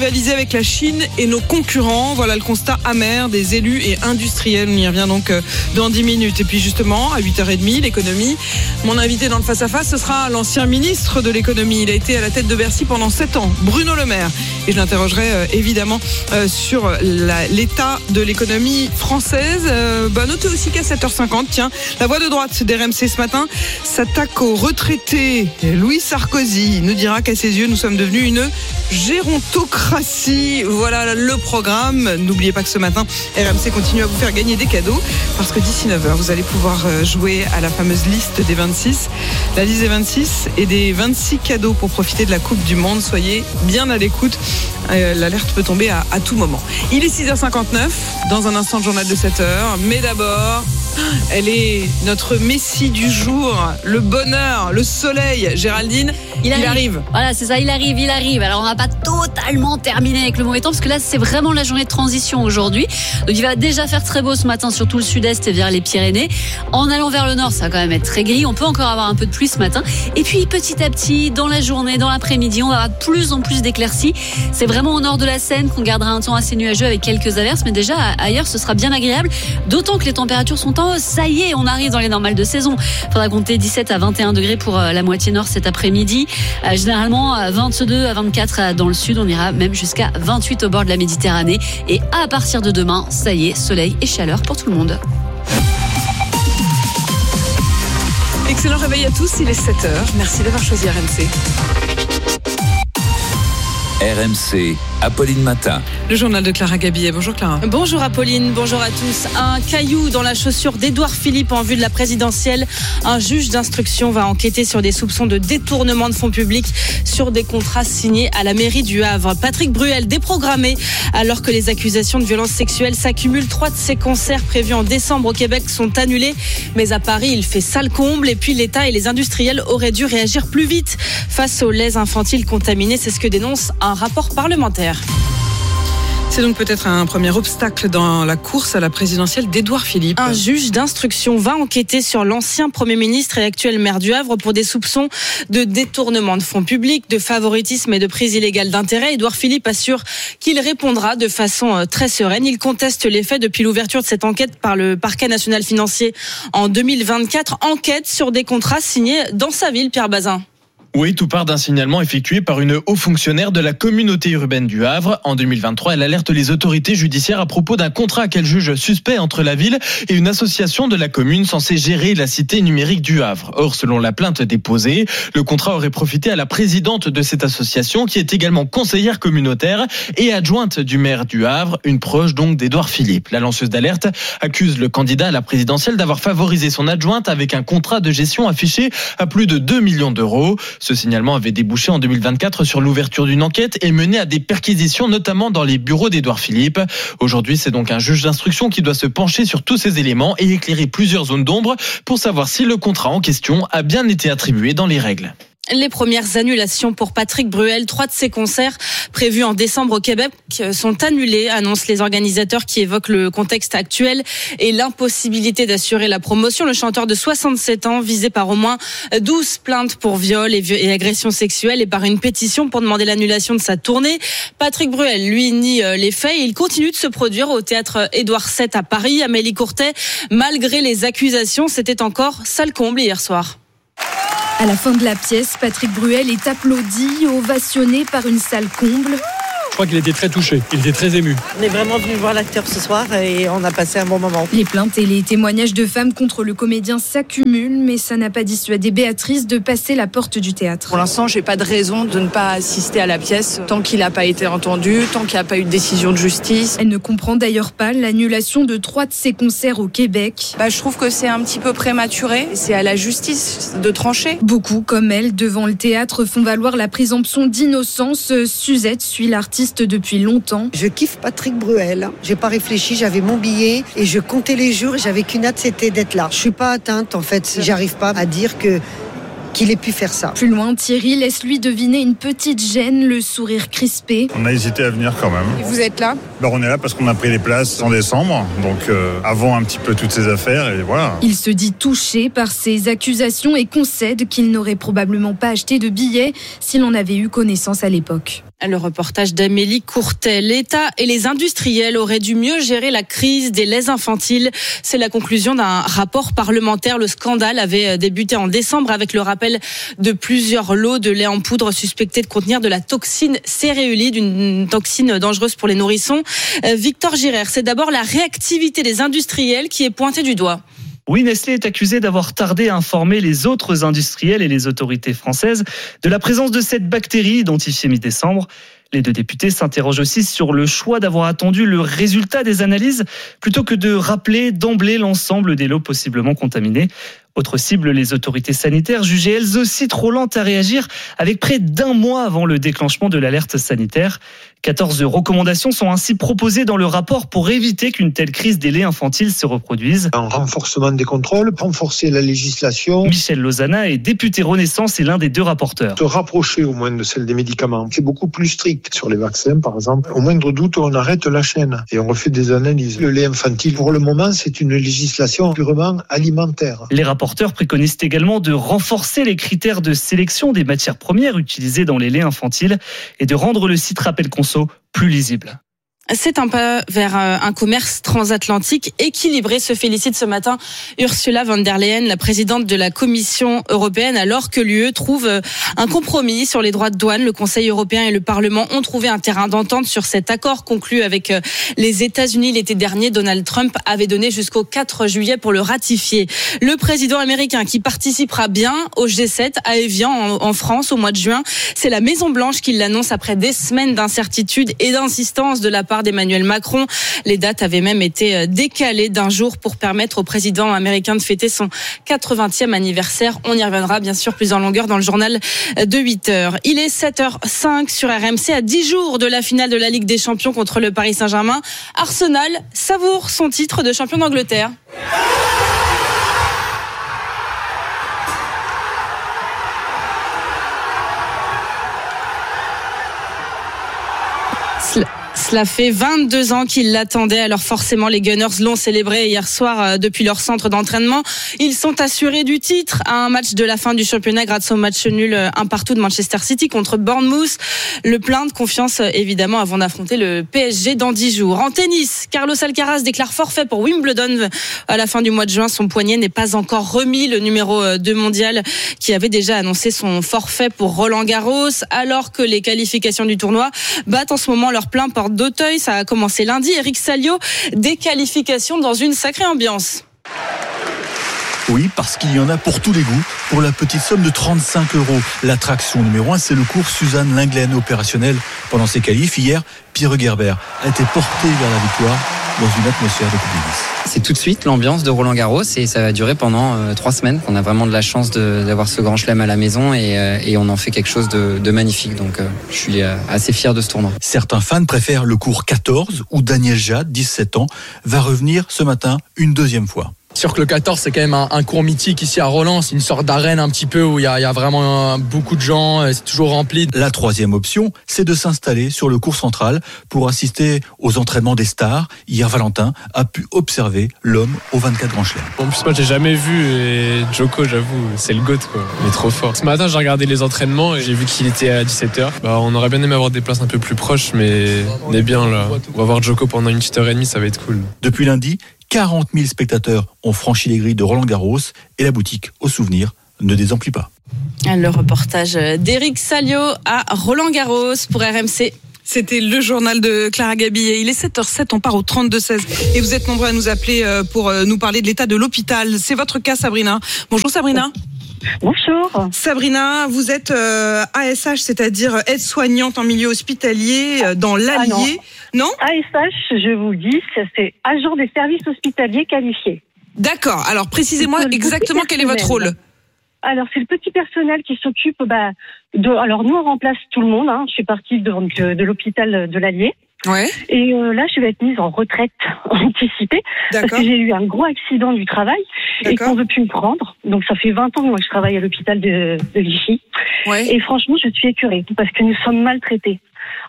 S20: avec la Chine et nos concurrents. Voilà le constat amer des élus et industriels. On y revient donc dans 10 minutes. Et puis justement, à 8h30, l'économie. Mon invité dans le face-à-face, ce sera l'ancien ministre de l'économie. Il a été à la tête de Bercy pendant 7 ans, Bruno Le Maire. Et je l'interrogerai évidemment sur l'état de l'économie française. Notez aussi qu'à 7h50, tiens, la voix de droite d'RMC ce matin s'attaque aux retraités. Louis Sarkozy nous dira qu'à ses yeux, nous sommes devenus une gérontocratie. Voilà le programme. N'oubliez pas que ce matin, RMC continue à vous faire gagner des cadeaux parce que d'ici 9h, vous allez pouvoir jouer à la fameuse liste des 26. La liste des 26 et des 26 cadeaux pour profiter de la Coupe du Monde. Soyez bien à l'écoute. L'alerte peut tomber à tout moment. Il est 6h59. Dans un instant, le journal de 7h. Mais d'abord, elle est notre messie du jour, le bonheur, le soleil. Géraldine, il arrive.
S21: Voilà, c'est ça, il arrive. Alors, on va pas totalement terminer avec le mauvais temps parce que là, c'est vraiment la journée de transition aujourd'hui. Donc, il va déjà faire très beau ce matin sur tout le sud-est et vers les Pyrénées. En allant vers le nord, ça va quand même être très gris. On peut encore avoir un peu de pluie ce matin. Et puis, petit à petit, dans la journée, dans l'après-midi, on va avoir de plus en plus d'éclaircies. C'est vraiment au nord de la Seine qu'on gardera un temps assez nuageux avec quelques averses. Mais déjà, ailleurs, ce sera bien agréable. D'autant que les températures sont en hausse. Ça y est, on arrive dans les normales de saison. Il faudra compter 17 à 21 degrés pour la moitié nord cet après-midi. Généralement 22 à 24 dans le sud. On ira même jusqu'à 28 au bord de la Méditerranée. Et à partir de demain, ça y est, soleil et chaleur pour tout le monde.
S20: Excellent réveil à tous, il est 7h. Merci d'avoir choisi RMC.
S11: RMC, Apolline Matin.
S20: Le journal de Clara Gabillet. Bonjour Clara.
S22: Bonjour Apolline, bonjour à tous. Un caillou dans la chaussure d'Édouard Philippe en vue de la présidentielle. Un juge d'instruction va enquêter sur des soupçons de détournement de fonds publics sur des contrats signés à la mairie du Havre. Patrick Bruel déprogrammé alors que les accusations de violences sexuelles s'accumulent. 3 de ses concerts prévus en décembre au Québec sont annulés. Mais à Paris, il fait sale comble. Et puis l'État et les industriels auraient dû réagir plus vite face aux laits infantiles contaminés. C'est ce que dénonce un rapport parlementaire.
S20: C'est donc peut-être un premier obstacle dans la course à la présidentielle d'Édouard Philippe.
S22: Un juge d'instruction va enquêter sur l'ancien Premier ministre et actuel maire du Havre pour des soupçons de détournement de fonds publics, de favoritisme et de prise illégale d'intérêt. Édouard Philippe assure qu'il répondra de façon très sereine. Il conteste les faits depuis l'ouverture de cette enquête par le parquet national financier en 2024. Enquête sur des contrats signés dans sa ville, Pierre Bazin.
S23: Oui, tout part d'un signalement effectué par une haut fonctionnaire de la communauté urbaine du Havre. En 2023, elle alerte les autorités judiciaires à propos d'un contrat qu'elle juge suspect entre la ville et une association de la commune censée gérer la cité numérique du Havre. Or, selon la plainte déposée, le contrat aurait profité à la présidente de cette association qui est également conseillère communautaire et adjointe du maire du Havre, une proche donc d'Édouard Philippe. La lanceuse d'alerte accuse le candidat à la présidentielle d'avoir favorisé son adjointe avec un contrat de gestion affiché à plus de 2 millions d'euros. Ce signalement avait débouché en 2024 sur l'ouverture d'une enquête et mené à des perquisitions, notamment dans les bureaux d'Édouard Philippe. Aujourd'hui, c'est donc un juge d'instruction qui doit se pencher sur tous ces éléments et éclairer plusieurs zones d'ombre pour savoir si le contrat en question a bien été attribué dans les règles.
S22: Les premières annulations pour Patrick Bruel. 3 de ses concerts prévus en décembre au Québec sont annulés, annoncent les organisateurs qui évoquent le contexte actuel et l'impossibilité d'assurer la promotion. Le chanteur de 67 ans, visé par au moins 12 plaintes pour viol et agression sexuelle et par une pétition pour demander l'annulation de sa tournée. Patrick Bruel, lui, nie les faits et il continue de se produire au théâtre Édouard VII à Paris. Amélie Courtet, malgré les accusations, c'était encore sale comble hier soir.
S24: À la fin de la pièce, Patrick Bruel est applaudi, ovationné par une salle comble.
S25: Je crois qu'il était très touché, il était très ému.
S26: On est vraiment venu voir l'acteur ce soir et on a passé un bon moment.
S24: Les plaintes et les témoignages de femmes contre le comédien s'accumulent, mais ça n'a pas dissuadé Béatrice de passer la porte du théâtre.
S27: Pour l'instant, j'ai pas de raison de ne pas assister à la pièce tant qu'il n'a pas été entendu, tant qu'il n'y a pas eu de décision de justice.
S24: Elle ne comprend d'ailleurs pas l'annulation de 3 de ses concerts au Québec.
S27: Je trouve que c'est un petit peu prématuré. C'est à la justice de trancher.
S24: Beaucoup, comme elle, devant le théâtre, font valoir la présomption d'innocence. Suzette suit l'artiste depuis longtemps.
S28: Je kiffe Patrick Bruel. J'ai pas réfléchi, j'avais mon billet et je comptais les jours et j'avais qu'une hâte, c'était d'être là. Je suis pas atteinte en fait, j'arrive pas à dire qu'il ait pu faire ça.
S24: Plus loin, Thierry laisse lui deviner une petite gêne, le sourire crispé.
S29: On a hésité à venir quand même.
S27: Et vous êtes là ?
S3: On est là parce qu'on a pris les places en décembre, donc avant un petit peu toutes ces affaires et voilà.
S24: Il se dit touché par ces accusations et concède qu'il n'aurait probablement pas acheté de billets s'il en avait eu connaissance à l'époque.
S22: Le reportage d'Amélie Courtel. L'État et les industriels auraient dû mieux gérer la crise des laits infantiles. C'est la conclusion d'un rapport parlementaire. Le scandale avait débuté en décembre avec le rappel de plusieurs lots de lait en poudre suspectés de contenir de la toxine céréulide, une toxine dangereuse pour les nourrissons. Victor Girard, c'est d'abord la réactivité des industriels qui est pointée du doigt.
S4: Oui, Nestlé est accusé d'avoir tardé à informer les autres industriels et les autorités françaises de la présence de cette bactérie identifiée mi-décembre. Les deux députés s'interrogent aussi sur le choix d'avoir attendu le résultat des analyses plutôt que de rappeler d'emblée l'ensemble des lots possiblement contaminés. Autre cible, les autorités sanitaires jugées elles aussi trop lentes à réagir avec près d'1 mois avant le déclenchement de l'alerte sanitaire. 14 recommandations sont ainsi proposées dans le rapport pour éviter qu'une telle crise des laits infantiles se reproduise.
S5: Un renforcement des contrôles, renforcer la législation.
S4: Michel Lozana est député Renaissance et l'un des deux rapporteurs.
S5: Se rapprocher au moins de celle des médicaments. C'est beaucoup plus strict sur les vaccins par exemple. Au moindre doute, on arrête la chaîne et on refait des analyses. Le lait infantile, pour le moment, c'est une législation purement alimentaire.
S4: Les rapporteurs préconisent également de renforcer les critères de sélection des matières premières utilisées dans les laits infantiles et de rendre le site Rappel Conso plus lisible.
S22: C'est un pas vers un commerce transatlantique équilibré, se félicite ce matin Ursula von der Leyen, la présidente de la Commission européenne, alors que l'UE trouve un compromis sur les droits de douane. Le Conseil européen et le Parlement ont trouvé un terrain d'entente sur cet accord conclu avec les États-Unis l'été dernier. Donald Trump avait donné jusqu'au 4 juillet pour le ratifier. Le président américain qui participera bien au G7 à Évian en France au mois de juin, c'est la Maison-Blanche qui l'annonce après des semaines d'incertitude et d'insistance de la part d'Emmanuel Macron. Les dates avaient même été décalées d'1 jour pour permettre au président américain de fêter son 80e anniversaire. On y reviendra bien sûr plus en longueur dans le journal de 8h. Il est 7h05 sur RMC à 10 jours de la finale de la Ligue des Champions contre le Paris Saint-Germain. Arsenal savoure son titre de champion d'Angleterre. Cela fait 22 ans qu'ils l'attendaient, alors forcément les Gunners l'ont célébré hier soir depuis leur centre d'entraînement. Ils sont assurés du titre à un match de la fin du championnat grâce au match nul 1-1 de Manchester City contre Bournemouth. Le plein de confiance évidemment avant d'affronter le PSG dans 10 jours. En tennis, Carlos Alcaraz déclare forfait pour Wimbledon à la fin du mois de juin. Son poignet n'est pas encore remis. Le numéro 2 mondial qui avait déjà annoncé son forfait pour Roland Garros, alors que les qualifications du tournoi battent en ce moment leur plein porte d'Auteuil. Ça a commencé lundi. Eric Salio, des qualifications dans une sacrée ambiance.
S7: Oui, parce qu'il y en a pour tous les goûts, pour la petite somme de 35€. L'attraction numéro 1, c'est le cours Suzanne Lenglen, opérationnel pendant ses qualifs. Hier, Pierre Gerber a été porté vers la victoire dans une atmosphère de Coupe Davis.
S8: C'est tout de suite l'ambiance de Roland Garros et ça va durer pendant 3 semaines. On a vraiment de la chance d'avoir ce grand chelem à la maison et on en fait quelque chose de magnifique. Donc je suis assez fier de ce tournoi.
S7: Certains fans préfèrent le cours 14 où Daniel Jade, 17 ans, va revenir ce matin une deuxième fois.
S9: Sûr que le 14 c'est quand même un cours mythique ici à Roland, c'est une sorte d'arène un petit peu où il y a vraiment beaucoup de gens, c'est toujours rempli.
S7: La troisième option, c'est de s'installer sur le cours central pour assister aux entraînements des stars. Hier, Valentin a pu observer l'homme aux 24 grands chelems.
S25: En plus moi j'ai jamais vu et Djoko, j'avoue, c'est le GOAT quoi, il est trop fort. Ce matin j'ai regardé les entraînements et j'ai vu qu'il était à 17h. On aurait bien aimé avoir des places un peu plus proches mais on est bien là. On va voir Djoko pendant une petite heure et demie, ça va être cool.
S7: Depuis lundi, 40 000 spectateurs ont franchi les grilles de Roland Garros et la boutique au souvenir ne désemplit pas.
S22: Le reportage d'Éric Salio à Roland Garros pour RMC.
S20: C'était le journal de Clara Gabillet. Il est 7h07, on part au 32-16. Et vous êtes nombreux à nous appeler pour nous parler de l'état de l'hôpital. C'est votre cas, Sabrina. Bonjour Sabrina.
S10: Bonjour.
S20: Sabrina, vous êtes ASH, c'est-à-dire aide-soignante en milieu hospitalier dans l'Allier. Non
S10: ASH, je vous dis, c'est agent des services hospitaliers qualifiés.
S20: D'accord. Alors précisez-moi exactement quel est votre rôle.
S10: Alors c'est le petit personnel qui s'occupe alors nous on remplace tout le monde, hein. Je suis partie de l'hôpital de l'Allier.
S20: Ouais.
S10: Et là, je vais être mise en retraite anticipée. D'accord. Parce que j'ai eu un gros accident du travail. D'accord. Et qu'on ne veut plus me prendre. Donc ça fait 20 ans que je travaille à l'hôpital de Vichy. Ouais. Et franchement, je suis écœurée parce que nous sommes maltraités.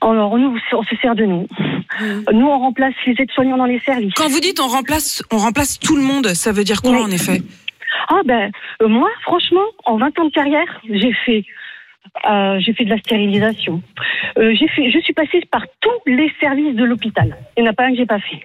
S10: Alors nous, on se sert de nous. Nous, on remplace les aides-soignants dans les services.
S20: Quand vous dites on remplace tout le monde, ça veut dire quoi en effet?
S10: Moi, franchement, en 20 ans de carrière, j'ai fait de la stérilisation. Je suis passée par tous les services de l'hôpital. Il n'y en a pas un que j'ai pas fait.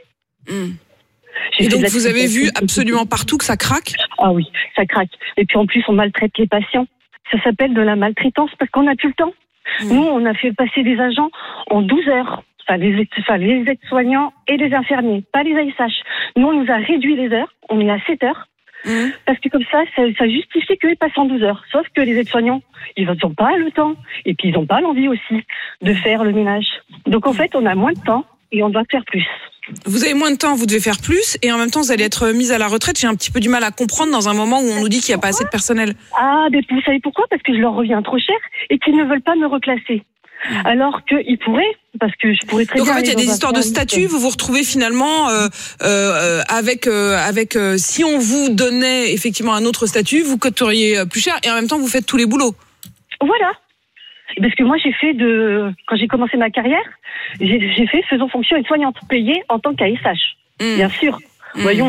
S20: Et donc vous avez vu absolument partout que ça craque? Ah
S10: oui, ça craque. Et puis en plus, on maltraite les patients. Ça s'appelle de la maltraitance parce qu'on n'a plus le temps. Nous, on a fait passer des agents en 12 heures. Enfin, les aides-soignants et les infirmiers, pas les ASH. Nous, on nous a réduit les heures. On est à 7 heures. Parce que comme ça justifie qu'ils passent en 12 heures. Sauf que les aides-soignants, ils n'ont pas le temps. Et puis, ils n'ont pas l'envie aussi de faire le ménage. Donc, en fait, on a moins de temps et on doit faire plus.
S20: Vous avez moins de temps, vous devez faire plus, et en même temps, vous allez être mise à la retraite. J'ai un petit peu du mal à comprendre dans un moment où on nous dit qu'il n'y a pas assez de personnel.
S10: Mais vous savez pourquoi? Parce que je leur reviens trop cher et qu'ils ne veulent pas me reclasser. Alors qu'ils pourraient, parce que je pourrais très bien...
S20: Donc en fait, il y a des histoires de statut, vous vous retrouvez finalement avec si on vous donnait effectivement un autre statut, vous coteriez plus cher, et en même temps, vous faites tous les boulots.
S10: Voilà. Parce que moi, quand j'ai commencé ma carrière, j'ai fait faisant fonction aide-soignante, payée en tant qu'ASH. Bien sûr. Voyons.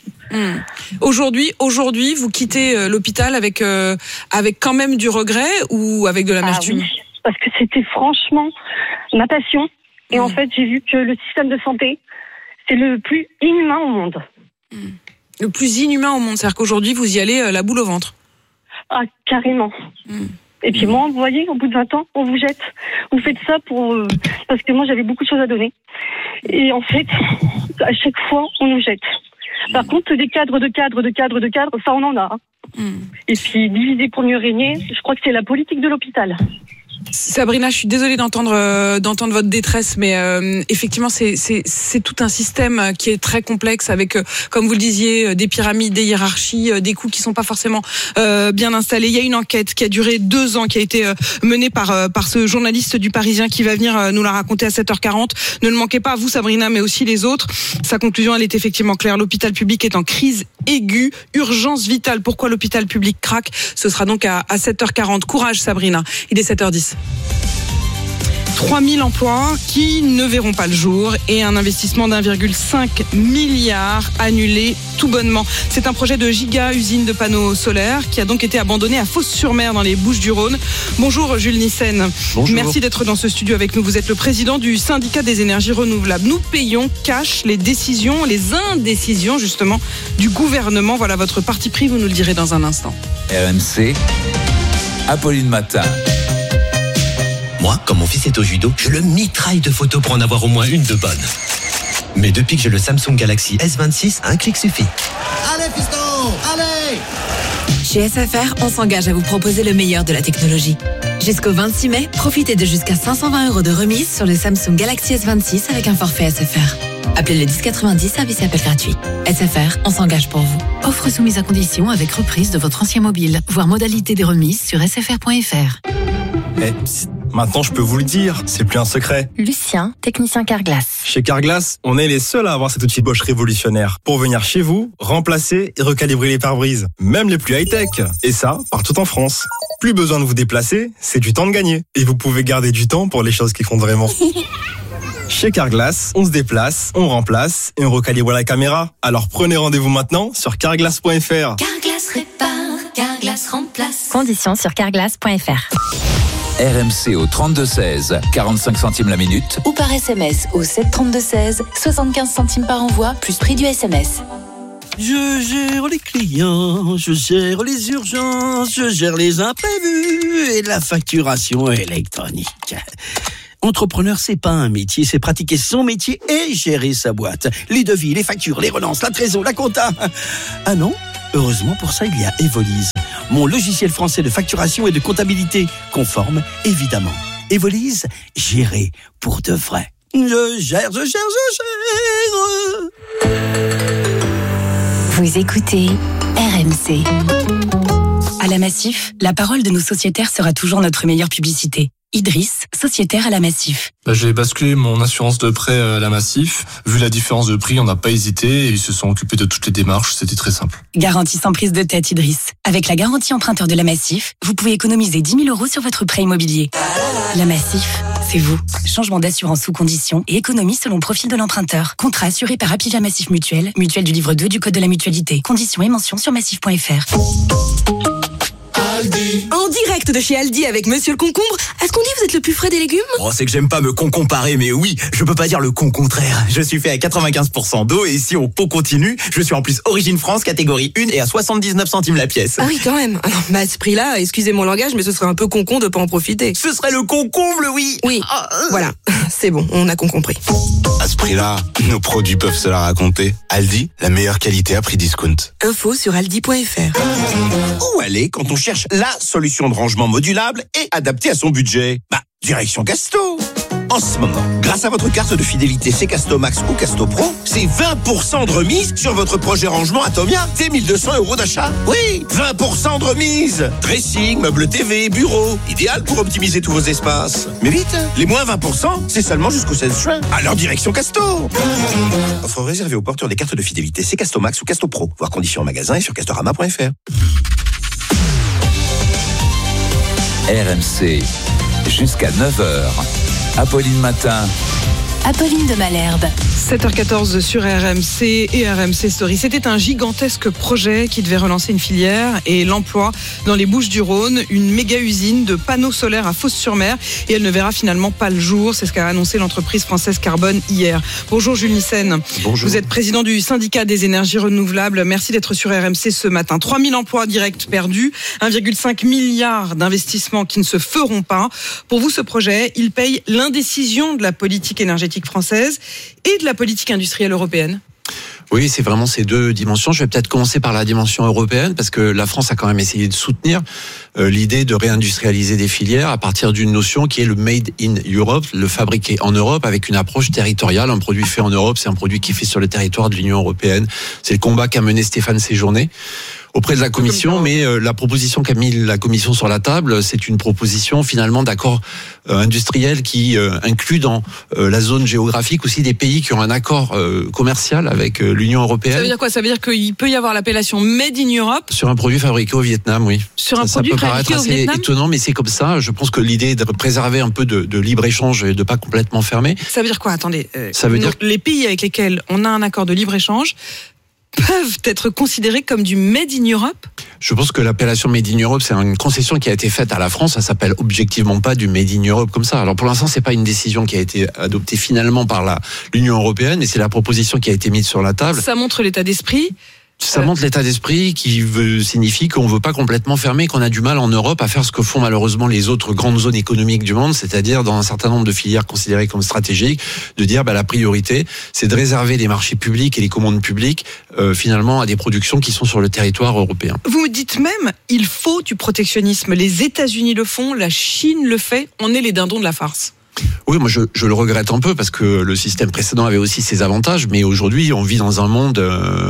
S20: Aujourd'hui, vous quittez l'hôpital avec quand même du regret ou avec de l'amertume?
S10: Oui, parce que c'était franchement ma passion. Et en fait, j'ai vu que le système de santé, c'est le plus inhumain au monde.
S20: Le plus inhumain au monde, c'est-à-dire qu'aujourd'hui, vous y allez la boule au ventre.
S10: Ah, carrément. Et puis moi, vous voyez, au bout de 20 ans, on vous jette. Vous faites ça parce que moi, j'avais beaucoup de choses à donner. Et en fait, à chaque fois, on nous jette. Par contre, des cadres, ça, on en a. Et puis, diviser pour mieux régner, je crois que c'est la politique de l'hôpital.
S20: Sabrina, je suis désolée d'entendre votre détresse, mais effectivement c'est tout un système qui est très complexe avec, comme vous le disiez, des pyramides, des hiérarchies, des coûts qui sont pas forcément bien installés. Il y a une enquête qui a duré 2 ans, qui a été menée par ce journaliste du Parisien qui va venir nous la raconter à 7h40. Ne le manquez pas, vous Sabrina, mais aussi les autres. Sa conclusion, elle est effectivement claire. L'hôpital public est en crise aiguë, urgence vitale. Pourquoi l'hôpital public craque? Ce sera donc à 7h40. Courage Sabrina. Il est 7h10. 3000 emplois qui ne verront pas le jour et un investissement d'1,5 milliard annulé tout bonnement. C'est un projet de giga usine de panneaux solaires qui a donc été abandonné à Fos-sur-Mer dans les Bouches-du-Rhône. Bonjour Jules Nissen.
S6: Bonjour.
S20: Merci d'être dans ce studio avec nous. Vous êtes le président du syndicat des énergies renouvelables. Nous payons cash les décisions, les indécisions justement du gouvernement. Voilà votre parti pris, vous nous le direz dans un instant.
S11: RMC, Apolline Matin.
S12: Moi, quand mon fils est au judo, je le mitraille de photos pour en avoir au moins une de bonne. Mais depuis que j'ai le Samsung Galaxy S26, un clic suffit.
S14: Allez fiston, allez!
S15: Chez SFR, on s'engage à vous proposer le meilleur de la technologie. Jusqu'au 26 mai, profitez de jusqu'à 520 € de remise sur le Samsung Galaxy S26 avec un forfait SFR. Appelez le 1090, service et appel gratuit. SFR, on s'engage pour vous. Offre soumise à condition avec reprise de votre ancien mobile. Voir modalité des remises sur sfr.fr.
S6: Maintenant, je peux vous le dire, c'est plus un secret.
S15: Lucien, technicien Carglass.
S6: Chez Carglass, on est les seuls à avoir cet outil Bosch révolutionnaire pour venir chez vous, remplacer et recalibrer les pare-brises, même les plus high-tech. Et ça, partout en France. Plus besoin de vous déplacer, c'est du temps de gagner. Et vous pouvez garder du temps pour les choses qui comptent vraiment. Chez Carglass, on se déplace, on remplace et on recalibre la caméra. Alors prenez rendez-vous maintenant sur carglass.fr.
S15: Carglass répare, Carglass remplace. Conditions sur carglass.fr.
S11: RMC au 32-16, 45 centimes la minute.
S15: Ou par SMS au 732-16, 75 centimes par envoi, plus prix du SMS.
S14: Je gère les clients, je gère les urgences, je gère les imprévus et la facturation électronique. Entrepreneur, c'est pas un métier, c'est pratiquer son métier et gérer sa boîte. Les devis, les factures, les relances, la trésor, la compta. Ah non ? Heureusement, pour ça, il y a Evolise, mon logiciel français de facturation et de comptabilité, conforme, évidemment. Evolise, gérer pour de vrai. Je gère.
S15: Vous écoutez RMC. À la Massif, la parole de nos sociétaires sera toujours notre meilleure publicité.
S1: Idriss, sociétaire à la Massif.
S2: J'ai basculé mon assurance de prêt à la Massif. Vu la différence de prix, on n'a pas hésité et ils se sont occupés de toutes les démarches. C'était très simple.
S1: Garantie sans prise de tête, Idriss. Avec la garantie emprunteur de la Massif, vous pouvez économiser 10 000 € sur votre prêt immobilier. La Massif, c'est vous. Changement d'assurance sous conditions et économie selon le profil de l'emprunteur. Contrat assuré par Apivia Massif Mutuelle, mutuelle du livre 2 du Code de la mutualité. Conditions et mentions sur massif.fr.
S13: Aldi. En direct de chez Aldi avec Monsieur le Concombre. Est-ce qu'on dit vous êtes le plus frais des légumes ?
S16: Oh, c'est que j'aime pas me comparer, mais oui, je peux pas dire le contraire. Je suis fait à 95% d'eau et si on pot continue, je suis en plus Origine France, catégorie 1 et à 79 centimes la pièce.
S13: Ah oui, quand même. Alors, à ce prix-là, excusez mon langage, mais ce serait un peu concon de pas en profiter.
S16: Ce serait le concomble, oui.
S13: Oui, voilà. C'est bon, on a compris.
S17: À ce prix-là, nos produits peuvent se la raconter. Aldi, la meilleure qualité à prix discount.
S13: Info sur aldi.fr.
S16: Où aller quand on cherche la solution de rangement modulable et adaptée à son budget ? Direction Casto. En ce moment, grâce à votre carte de fidélité Casto Max ou Casto Pro, c'est 20% de remise sur votre projet rangement Atomia dès 1 200 € d'achat. Oui, 20% de remise. Dressing, meubles TV, bureau. Idéal pour optimiser tous vos espaces. Mais vite, les moins 20%, c'est seulement jusqu'au 16 juin. Alors direction Casto. Offre réservée aux porteurs des cartes de fidélité Casto Max ou Casto Pro. Voir conditions en magasin et sur castorama.fr.
S11: RMC, jusqu'à 9h. Apolline Matin.
S1: Apolline de Malherbe.
S20: 7h14 sur RMC et RMC Story. C'était un gigantesque projet qui devait relancer une filière et l'emploi dans les Bouches-du-Rhône, une méga usine de panneaux solaires à Fos-sur-Mer et elle ne verra finalement pas le jour. C'est ce qu'a annoncé l'entreprise française Carbone hier. Bonjour Jules Nyssen.
S16: Bonjour.
S20: Vous êtes président du syndicat des énergies renouvelables. Merci d'être sur RMC ce matin. 3000 emplois directs perdus, 1,5 milliard d'investissements qui ne se feront pas. Pour vous, ce projet, il paye l'indécision de la politique énergétique française et de la politique industrielle européenne.
S18: Oui, c'est vraiment ces deux dimensions. Je vais peut-être commencer par la dimension européenne parce que la France a quand même essayé de soutenir l'idée de réindustrialiser des filières à partir d'une notion qui est le Made in Europe, le fabriqué en Europe avec une approche territoriale. Un produit fait en Europe, c'est un produit qui est fait sur le territoire de l'Union européenne. C'est le combat qu'a mené Stéphane Séjourné auprès de la Commission, mais la proposition qu'a mis la Commission sur la table, c'est une proposition finalement d'accord industriel qui inclut dans la zone géographique aussi des pays qui ont un accord commercial avec l'Union européenne. Ça
S20: veut dire quoi ? Ça veut dire qu'il peut y avoir l'appellation Made in Europe
S18: sur un produit fabriqué au Vietnam, oui.
S20: Sur un produit fabriqué au Vietnam ? Ça peut paraître assez
S18: étonnant, mais c'est comme ça. Je pense que l'idée est de préserver un peu de libre-échange et de pas complètement fermer.
S20: Ça veut dire quoi ? Attendez.
S18: Ça veut dire
S20: les pays avec lesquels on a un accord de libre-échange peuvent être considérés comme du Made in Europe ?
S18: Je pense que l'appellation Made in Europe, c'est une concession qui a été faite à la France. Ça s'appelle objectivement pas du Made in Europe comme ça. Alors pour l'instant, c'est pas une décision qui a été adoptée finalement par l'Union européenne, et c'est la proposition qui a été mise sur la table.
S20: Ça montre l'état d'esprit.
S18: Ça montre l'état d'esprit qui signifie qu'on veut pas complètement fermer, qu'on a du mal en Europe à faire ce que font malheureusement les autres grandes zones économiques du monde, c'est-à-dire dans un certain nombre de filières considérées comme stratégiques, de dire la priorité, c'est de réserver les marchés publics et les commandes publiques finalement à des productions qui sont sur le territoire européen.
S20: Vous me dites même, il faut du protectionnisme. Les États-Unis le font, la Chine le fait, on est les dindons de la farce.
S18: Oui, moi je le regrette un peu parce que le système précédent avait aussi ses avantages, mais aujourd'hui on vit dans un monde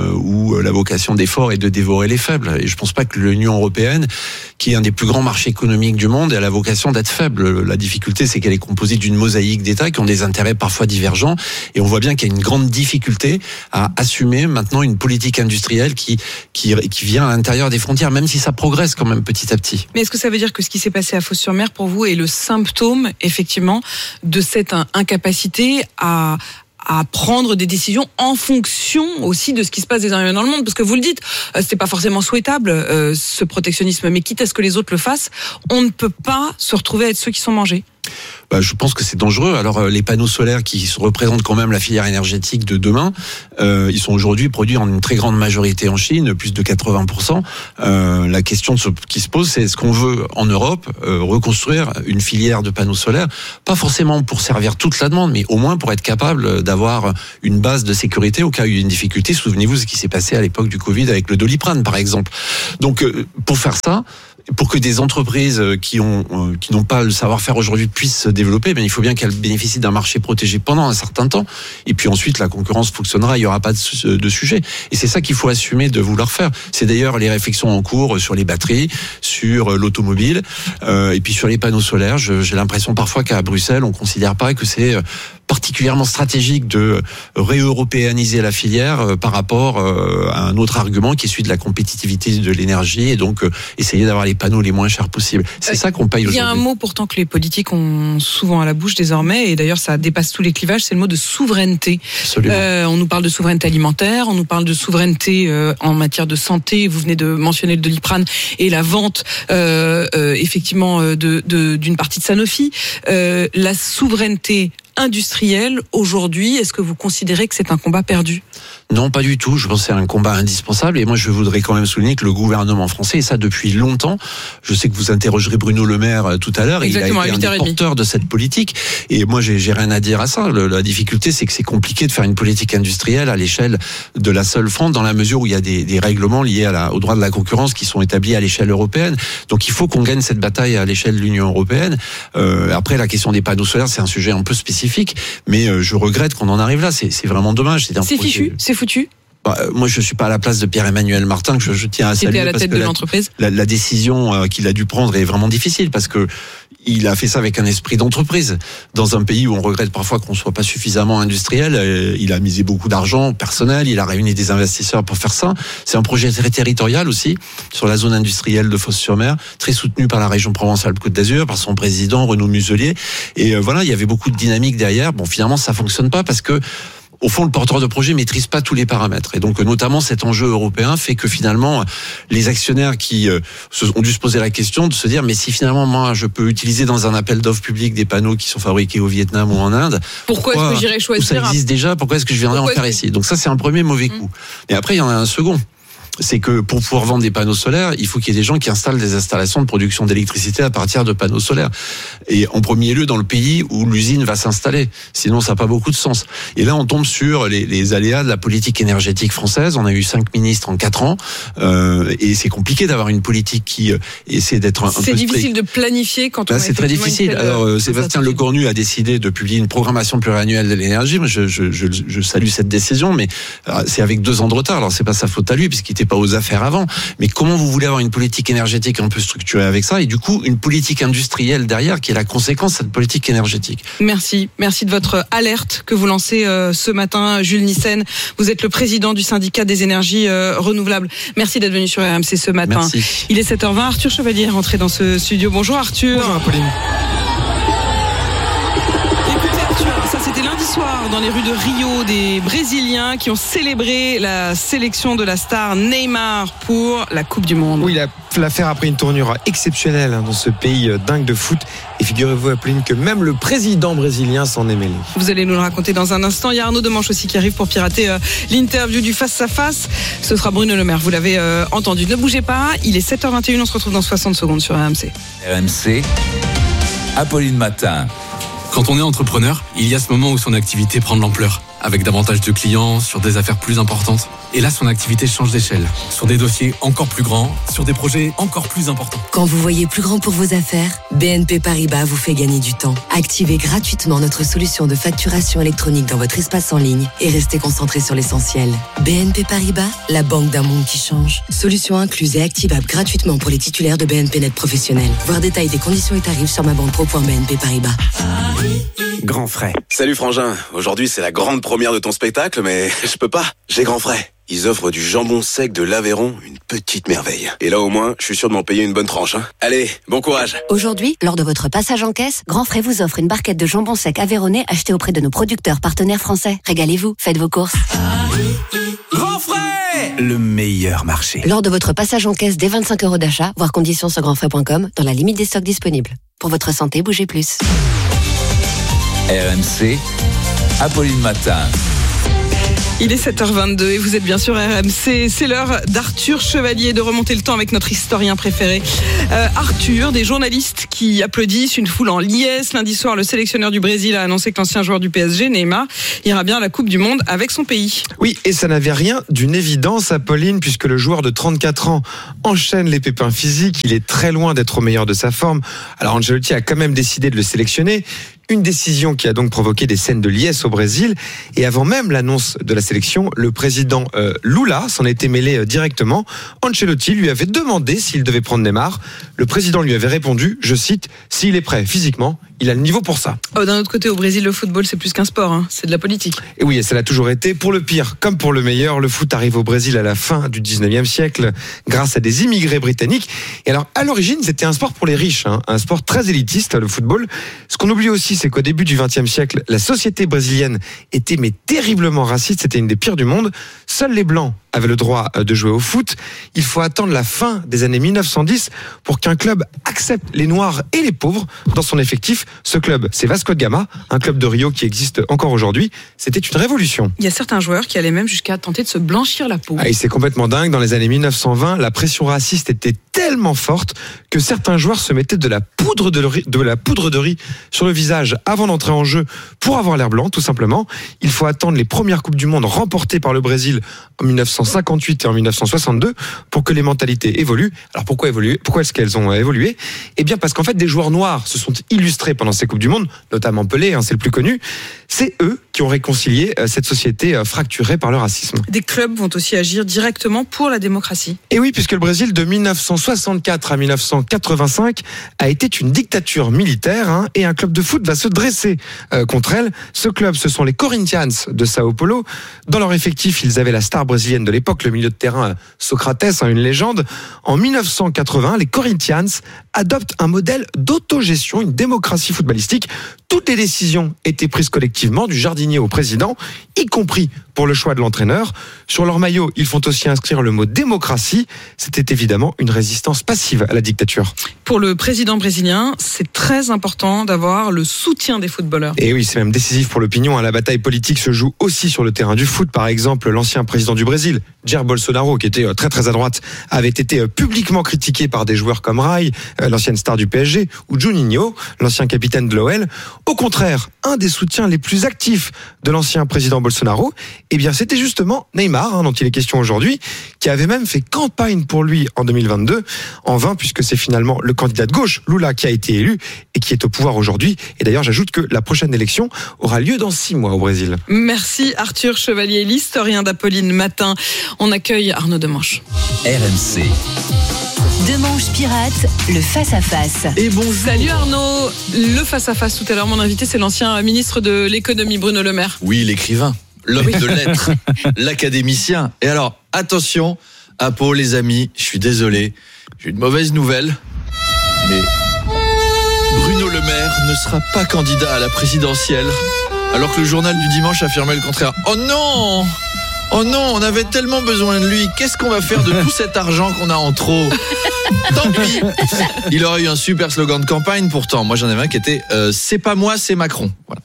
S18: où la vocation des forts est de dévorer les faibles. Et je pense pas que l'Union européenne, qui est un des plus grands marchés économiques du monde, ait la vocation d'être faible. La difficulté, c'est qu'elle est composée d'une mosaïque d'États qui ont des intérêts parfois divergents, et on voit bien qu'il y a une grande difficulté à assumer maintenant une politique industrielle qui vient à l'intérieur des frontières, même si ça progresse quand même petit à petit.
S20: Mais est-ce que ça veut dire que ce qui s'est passé à Fos-sur-Mer pour vous est le symptôme effectivement de cette incapacité à prendre des décisions en fonction aussi de ce qui se passe désormais dans le monde, parce que vous le dites, c'était pas forcément souhaitable ce protectionnisme, mais quitte à ce que les autres le fassent, on ne peut pas se retrouver à être ceux qui sont mangés.
S18: Je pense que c'est dangereux. Alors les panneaux solaires qui représentent quand même la filière énergétique de demain, ils sont aujourd'hui produits en une très grande majorité en Chine, plus de 80%. La question qui se pose, c'est est-ce qu'on veut en Europe reconstruire une filière de panneaux solaires, pas forcément pour servir toute la demande, mais au moins pour être capable d'avoir une base de sécurité au cas où il y a une difficulté. Souvenez-vous ce qui s'est passé à l'époque du Covid avec le Doliprane par exemple. Donc pour faire ça, pour que des entreprises qui n'ont pas le savoir-faire aujourd'hui puissent se développer, il faut bien qu'elles bénéficient d'un marché protégé pendant un certain temps. Et puis ensuite, la concurrence fonctionnera, il n'y aura pas de sujet. Et c'est ça qu'il faut assumer de vouloir faire. C'est d'ailleurs les réflexions en cours sur les batteries, sur l'automobile, et puis sur les panneaux solaires. J'ai l'impression parfois qu'à Bruxelles, on ne considère pas que c'est particulièrement stratégique de réeuropéaniser la filière par rapport à un autre argument qui est celui de la compétitivité de l'énergie et donc essayer d'avoir les panneaux les moins chers possibles. C'est ça qu'on paye aujourd'hui.
S20: Il y a un mot pourtant que les politiques ont souvent à la bouche désormais, et d'ailleurs ça dépasse tous les clivages, c'est le mot de souveraineté. On nous parle de souveraineté alimentaire, on nous parle de souveraineté en matière de santé, vous venez de mentionner le Doliprane et la vente effectivement d'une partie de Sanofi. La souveraineté industrielle aujourd'hui, est-ce que vous considérez que c'est un combat perdu ?
S18: Non, pas du tout. Je pense que c'est un combat indispensable. Et moi, je voudrais quand même souligner que le gouvernement français, et ça depuis longtemps, je sais que vous interrogerez Bruno Le Maire tout à l'heure,
S20: exactement,
S18: il a été un des porteurs de cette politique. Et moi, j'ai rien à dire à ça. La difficulté, c'est que c'est compliqué de faire une politique industrielle à l'échelle de la seule France, dans la mesure où il y a des règlements liés au droit de la concurrence qui sont établis à l'échelle européenne. Donc, il faut qu'on gagne cette bataille à l'échelle de l'Union européenne. Après, la question des panneaux solaires, c'est un sujet un peu spécifique. Mais je regrette qu'on en arrive là. C'est vraiment dommage.
S20: C'est fichu, c'est foutu.
S18: Moi, je suis pas à la place de Pierre-Emmanuel Martin, que je tiens à saluer.
S20: Qui était à la tête de l'entreprise.
S18: La décision qu'il a dû prendre est vraiment difficile parce que il a fait ça avec un esprit d'entreprise. Dans un pays où on regrette parfois qu'on soit pas suffisamment industriel, il a misé beaucoup d'argent personnel, il a réuni des investisseurs pour faire ça. C'est un projet très territorial aussi, sur la zone industrielle de Fos-sur-Mer, très soutenu par la région Provence-Alpes-Côte d'Azur, par son président Renaud Muselier. Et voilà, il y avait beaucoup de dynamique derrière. Bon, finalement, ça fonctionne pas parce que au fond, le porteur de projet maîtrise pas tous les paramètres. Et donc, notamment, cet enjeu européen fait que finalement, les actionnaires qui ont dû se poser la question de se dire, mais si finalement, moi, je peux utiliser dans un appel d'offres public des panneaux qui sont fabriqués au Vietnam ou en Inde,
S20: pourquoi est-ce que j'irais choisir?
S18: Ça existe déjà, pourquoi est-ce que je viendrais en faire ici? Donc ça, c'est un premier mauvais coup. Et après, il y en a un second. C'est que pour pouvoir vendre des panneaux solaires, il faut qu'il y ait des gens qui installent des installations de production d'électricité à partir de panneaux solaires. Et en premier lieu dans le pays où l'usine va s'installer. Sinon, ça n'a pas beaucoup de sens. Et là, on tombe sur les aléas de la politique énergétique française. On a eu 5 ministres en 4 ans. Et c'est compliqué d'avoir une politique qui essaie d'être un peu...
S20: C'est difficile de planifier quand on a
S18: c'est très difficile. Alors, Sébastien Lecornu a décidé de publier une programmation pluriannuelle de l'énergie. Moi, je salue cette décision, mais c'est avec 2 ans de retard. Alors, c'est pas sa faute à lui, puisqu'il était pas aux affaires avant. Mais comment vous voulez avoir une politique énergétique un peu structurée avec ça et du coup une politique industrielle derrière qui est la conséquence de cette politique énergétique?
S20: Merci de votre alerte que vous lancez ce matin, Jules Nyssen. Vous êtes le président du syndicat des énergies renouvelables. Merci d'être venu sur RMC ce matin.
S18: Merci.
S20: Il est 7h20. Arthur Chevalier est rentré dans ce studio. Bonjour Arthur.
S3: Bonjour Apolline.
S20: C'était lundi soir dans les rues de Rio, des Brésiliens qui ont célébré la sélection de la star Neymar pour la Coupe du Monde.
S3: Oui, l'affaire a pris une tournure exceptionnelle dans ce pays dingue de foot. Et figurez-vous, Apolline, que même le président brésilien s'en est mêlé.
S20: Vous allez nous le raconter dans un instant. Il y a Arnaud Demanche aussi qui arrive pour pirater l'interview du face-à-face. Ce sera Bruno Le Maire, vous l'avez entendu. Ne bougez pas, il est 7h21, on se retrouve dans 60 secondes sur RMC.
S11: RMC, Apolline Matin.
S2: Quand on est entrepreneur, il y a ce moment où son activité prend de l'ampleur, avec davantage de clients, sur des affaires plus importantes. Et là, son activité change d'échelle, sur des dossiers encore plus grands, sur des projets encore plus importants.
S19: Quand vous voyez plus grand pour vos affaires, BNP Paribas vous fait gagner du temps. Activez gratuitement notre solution de facturation électronique dans votre espace en ligne et restez concentré sur l'essentiel. BNP Paribas, la banque d'un monde qui change. Solution incluse et activable gratuitement pour les titulaires de BNP Net Professionnel. Voir détail des conditions et tarifs sur mabanpro.bnp Paribas.
S17: Grand frais. Salut Frangin, aujourd'hui c'est la grande première de ton spectacle, mais je peux pas, j'ai Grand frais. Ils offrent du jambon sec de l'Aveyron, une petite merveille. Et là au moins, je suis sûr de m'en payer une bonne tranche. Allez, bon courage.
S19: Aujourd'hui, lors de votre passage en caisse, Grand Frais vous offre une barquette de jambon sec aveyronnais achetée auprès de nos producteurs partenaires français. Régalez-vous, faites vos courses.
S11: Grand frais, le meilleur marché.
S19: Lors de votre passage en caisse dès 25 € d'achat, voir conditions sur grandfrais.com, dans la limite des stocks disponibles. Pour votre santé, bougez plus.
S11: RMC, Apolline Matin.
S20: Il est 7h22 et vous êtes bien sûr RMC. C'est l'heure d'Arthur Chevalier de remonter le temps avec notre historien préféré. Arthur, des journalistes qui applaudissent, une foule en liesse. Lundi soir, le sélectionneur du Brésil a annoncé que l'ancien joueur du PSG, Neymar, ira bien à la Coupe du Monde avec son pays.
S3: Oui, et ça n'avait rien d'une évidence, Apolline, puisque le joueur de 34 ans enchaîne les pépins physiques. Il est très loin d'être au meilleur de sa forme. Alors Ancelotti a quand même décidé de le sélectionner. Une décision qui a donc provoqué des scènes de liesse au Brésil. Et avant même l'annonce de la sélection, le président Lula s'en était mêlé directement. Ancelotti lui avait demandé s'il devait prendre Neymar. Le président lui avait répondu, je cite, « S'il est prêt physiquement, il a le niveau pour ça ».
S20: D'un autre côté, au Brésil, le football, c'est plus qu'un sport, hein. C'est de la politique.
S3: Et oui, et ça l'a toujours été. Pour le pire comme pour le meilleur, le foot arrive au Brésil à la fin du 19e siècle grâce à des immigrés britanniques. Et alors, à l'origine, c'était un sport pour les riches, hein, un sport très élitiste, le football. Ce qu'on oublie aussi, c'est qu'au début du XXe siècle, la société brésilienne était terriblement raciste. C'était une des pires du monde. Seuls les Blancs avaient le droit de jouer au foot. Il faut attendre la fin des années 1910 pour qu'un club accepte les Noirs et les pauvres dans son effectif. Ce club, c'est Vasco de Gama, un club de Rio qui existe encore aujourd'hui. C'était une révolution.
S20: Il y a certains joueurs qui allaient même jusqu'à tenter de se blanchir la peau.
S3: Et c'est complètement dingue. Dans les années 1920, la pression raciste était tellement forte que certains joueurs se mettaient de la poudre de riz sur le visage avant d'entrer en jeu pour avoir l'air blanc, tout simplement. Il faut attendre les premières Coupes du Monde remportées par le Brésil en 1958 et en 1962 pour que les mentalités évoluent. Alors pourquoi évoluer ? Pourquoi est-ce qu'elles ont évolué ? Eh bien parce qu'en fait des joueurs noirs se sont illustrés pendant ces Coupes du Monde, notamment Pelé, hein, c'est le plus connu. C'est eux qui ont réconcilié cette société fracturée par le racisme.
S20: Des clubs vont aussi agir directement pour la démocratie.
S3: Et oui, puisque le Brésil de 1964 à 1985 a été une dictature militaire, hein, et un club de foot va se dresser contre elle. Ce club, ce sont les Corinthians de Sao Paulo. Dans leur effectif, ils avaient la star brésilienne de l'époque, le milieu de terrain Socrates, hein, une légende. En 1980, les Corinthians adoptent un modèle d'autogestion, une démocratie footballistique. Toutes les décisions étaient prises collectivement, du jardinier au président, y compris pour le choix de l'entraîneur. Sur leur maillot, ils font aussi inscrire le mot démocratie. C'était évidemment une résistance passive à la dictature.
S20: Pour le président brésilien, c'est très important d'avoir le soutien des footballeurs.
S3: Et oui, c'est même décisif pour l'opinion. La bataille politique se joue aussi sur le terrain du foot. Par exemple, l'ancien président du Brésil, Jair Bolsonaro, qui était très très à droite, avait été publiquement critiqué par des joueurs comme Rai, l'ancienne star du PSG, ou Juninho, l'ancien capitaine de l'OL. Au contraire, un des soutiens les plus actifs de l'ancien président Bolsonaro, eh bien, c'était justement Neymar, hein, dont il est question aujourd'hui, qui avait même fait campagne pour lui en 2022, en vain, puisque c'est finalement le candidat de gauche, Lula, qui a été élu et qui est au pouvoir aujourd'hui. Et d'ailleurs, j'ajoute que la prochaine élection aura lieu dans 6 mois au Brésil.
S20: Merci Arthur Chevalier, l'historien d'Apolline Matin. On accueille Arnaud Demanche.
S11: RMC.
S1: Demanche pirate, le face-à-face.
S20: Et bon, salut Arnaud. Le face-à-face tout à l'heure, mon invité, c'est l'ancien ministre de l'économie, Bruno Le Maire.
S4: Oui, l'écrivain, l'homme de lettres, l'académicien. Et alors, attention, Apo, les amis, je suis désolé, j'ai une mauvaise nouvelle, mais Bruno Le Maire ne sera pas candidat à la présidentielle, alors que le journal du dimanche affirmait le contraire. Oh non! Oh non, on avait tellement besoin de lui. Qu'est-ce qu'on va faire de tout cet argent qu'on a en trop ? Tant pis. Il aurait eu un super slogan de campagne pourtant. Moi j'en avais un qui était c'est pas moi, c'est Macron. Voilà.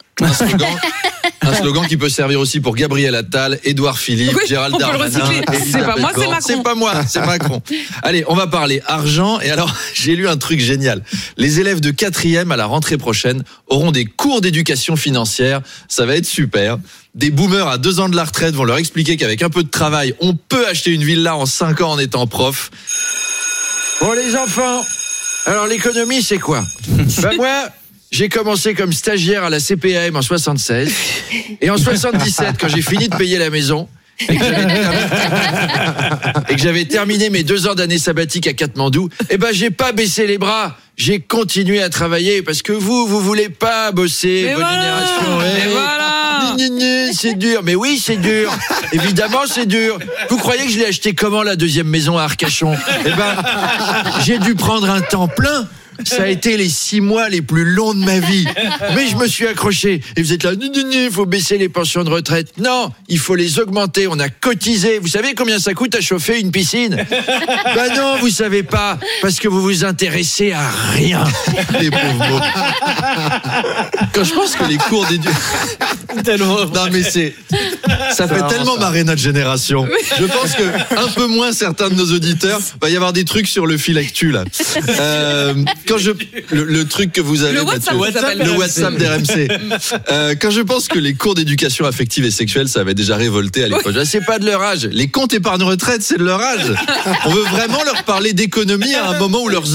S4: Un slogan qui peut servir aussi pour Gabriel Attal, Édouard Philippe,
S20: oui,
S4: Gérald Darmanin.
S20: C'est pas moi, c'est Macron.
S4: C'est pas moi, c'est Macron. Allez, on va parler argent. Et alors, j'ai lu un truc génial. Les élèves de 4e à la rentrée prochaine auront des cours d'éducation financière. Ça va être super. Des boomers à 2 ans de la retraite vont leur expliquer qu'avec un peu de travail, on peut acheter une villa en 5 ans en étant prof. Bon les enfants, alors l'économie c'est quoi ? Ben moi, j'ai commencé comme stagiaire à la CPAM en 76 et en 77 quand j'ai fini de payer la maison et que j'avais terminé mes 2 ans d'année sabbatique à Katmandou, eh ben j'ai pas baissé les bras. J'ai continué à travailler parce que vous voulez pas bosser, bonne génération.
S20: Et voilà.
S4: C'est dur, mais oui c'est dur. Évidemment c'est dur. Vous croyez que je l'ai acheté comment la 2e maison à Arcachon ? Eh ben, j'ai dû prendre un temps plein. Ça a été les 6 mois les plus longs de ma vie. Mais je me suis accroché. Et vous êtes là, il faut baisser les pensions de retraite. Non, il faut les augmenter. On a cotisé. Vous savez combien ça coûte à chauffer une piscine ? Ben non, vous savez pas. Parce que vous vous intéressez à rien. Les pauvres mots. Quand je pense que les cours d'éducation... Non mais ça fait tellement marrer notre génération. Je pense que un peu moins certains de nos auditeurs va y avoir des trucs sur le fil actu là. Quand le truc que vous avez, le WhatsApp d'RMC. Quand je pense que les cours d'éducation affective et sexuelle, ça avait déjà révolté à l'époque. C'est pas de leur âge. Les comptes épargne retraite, c'est de leur âge. On veut vraiment leur parler d'économie à un moment où leurs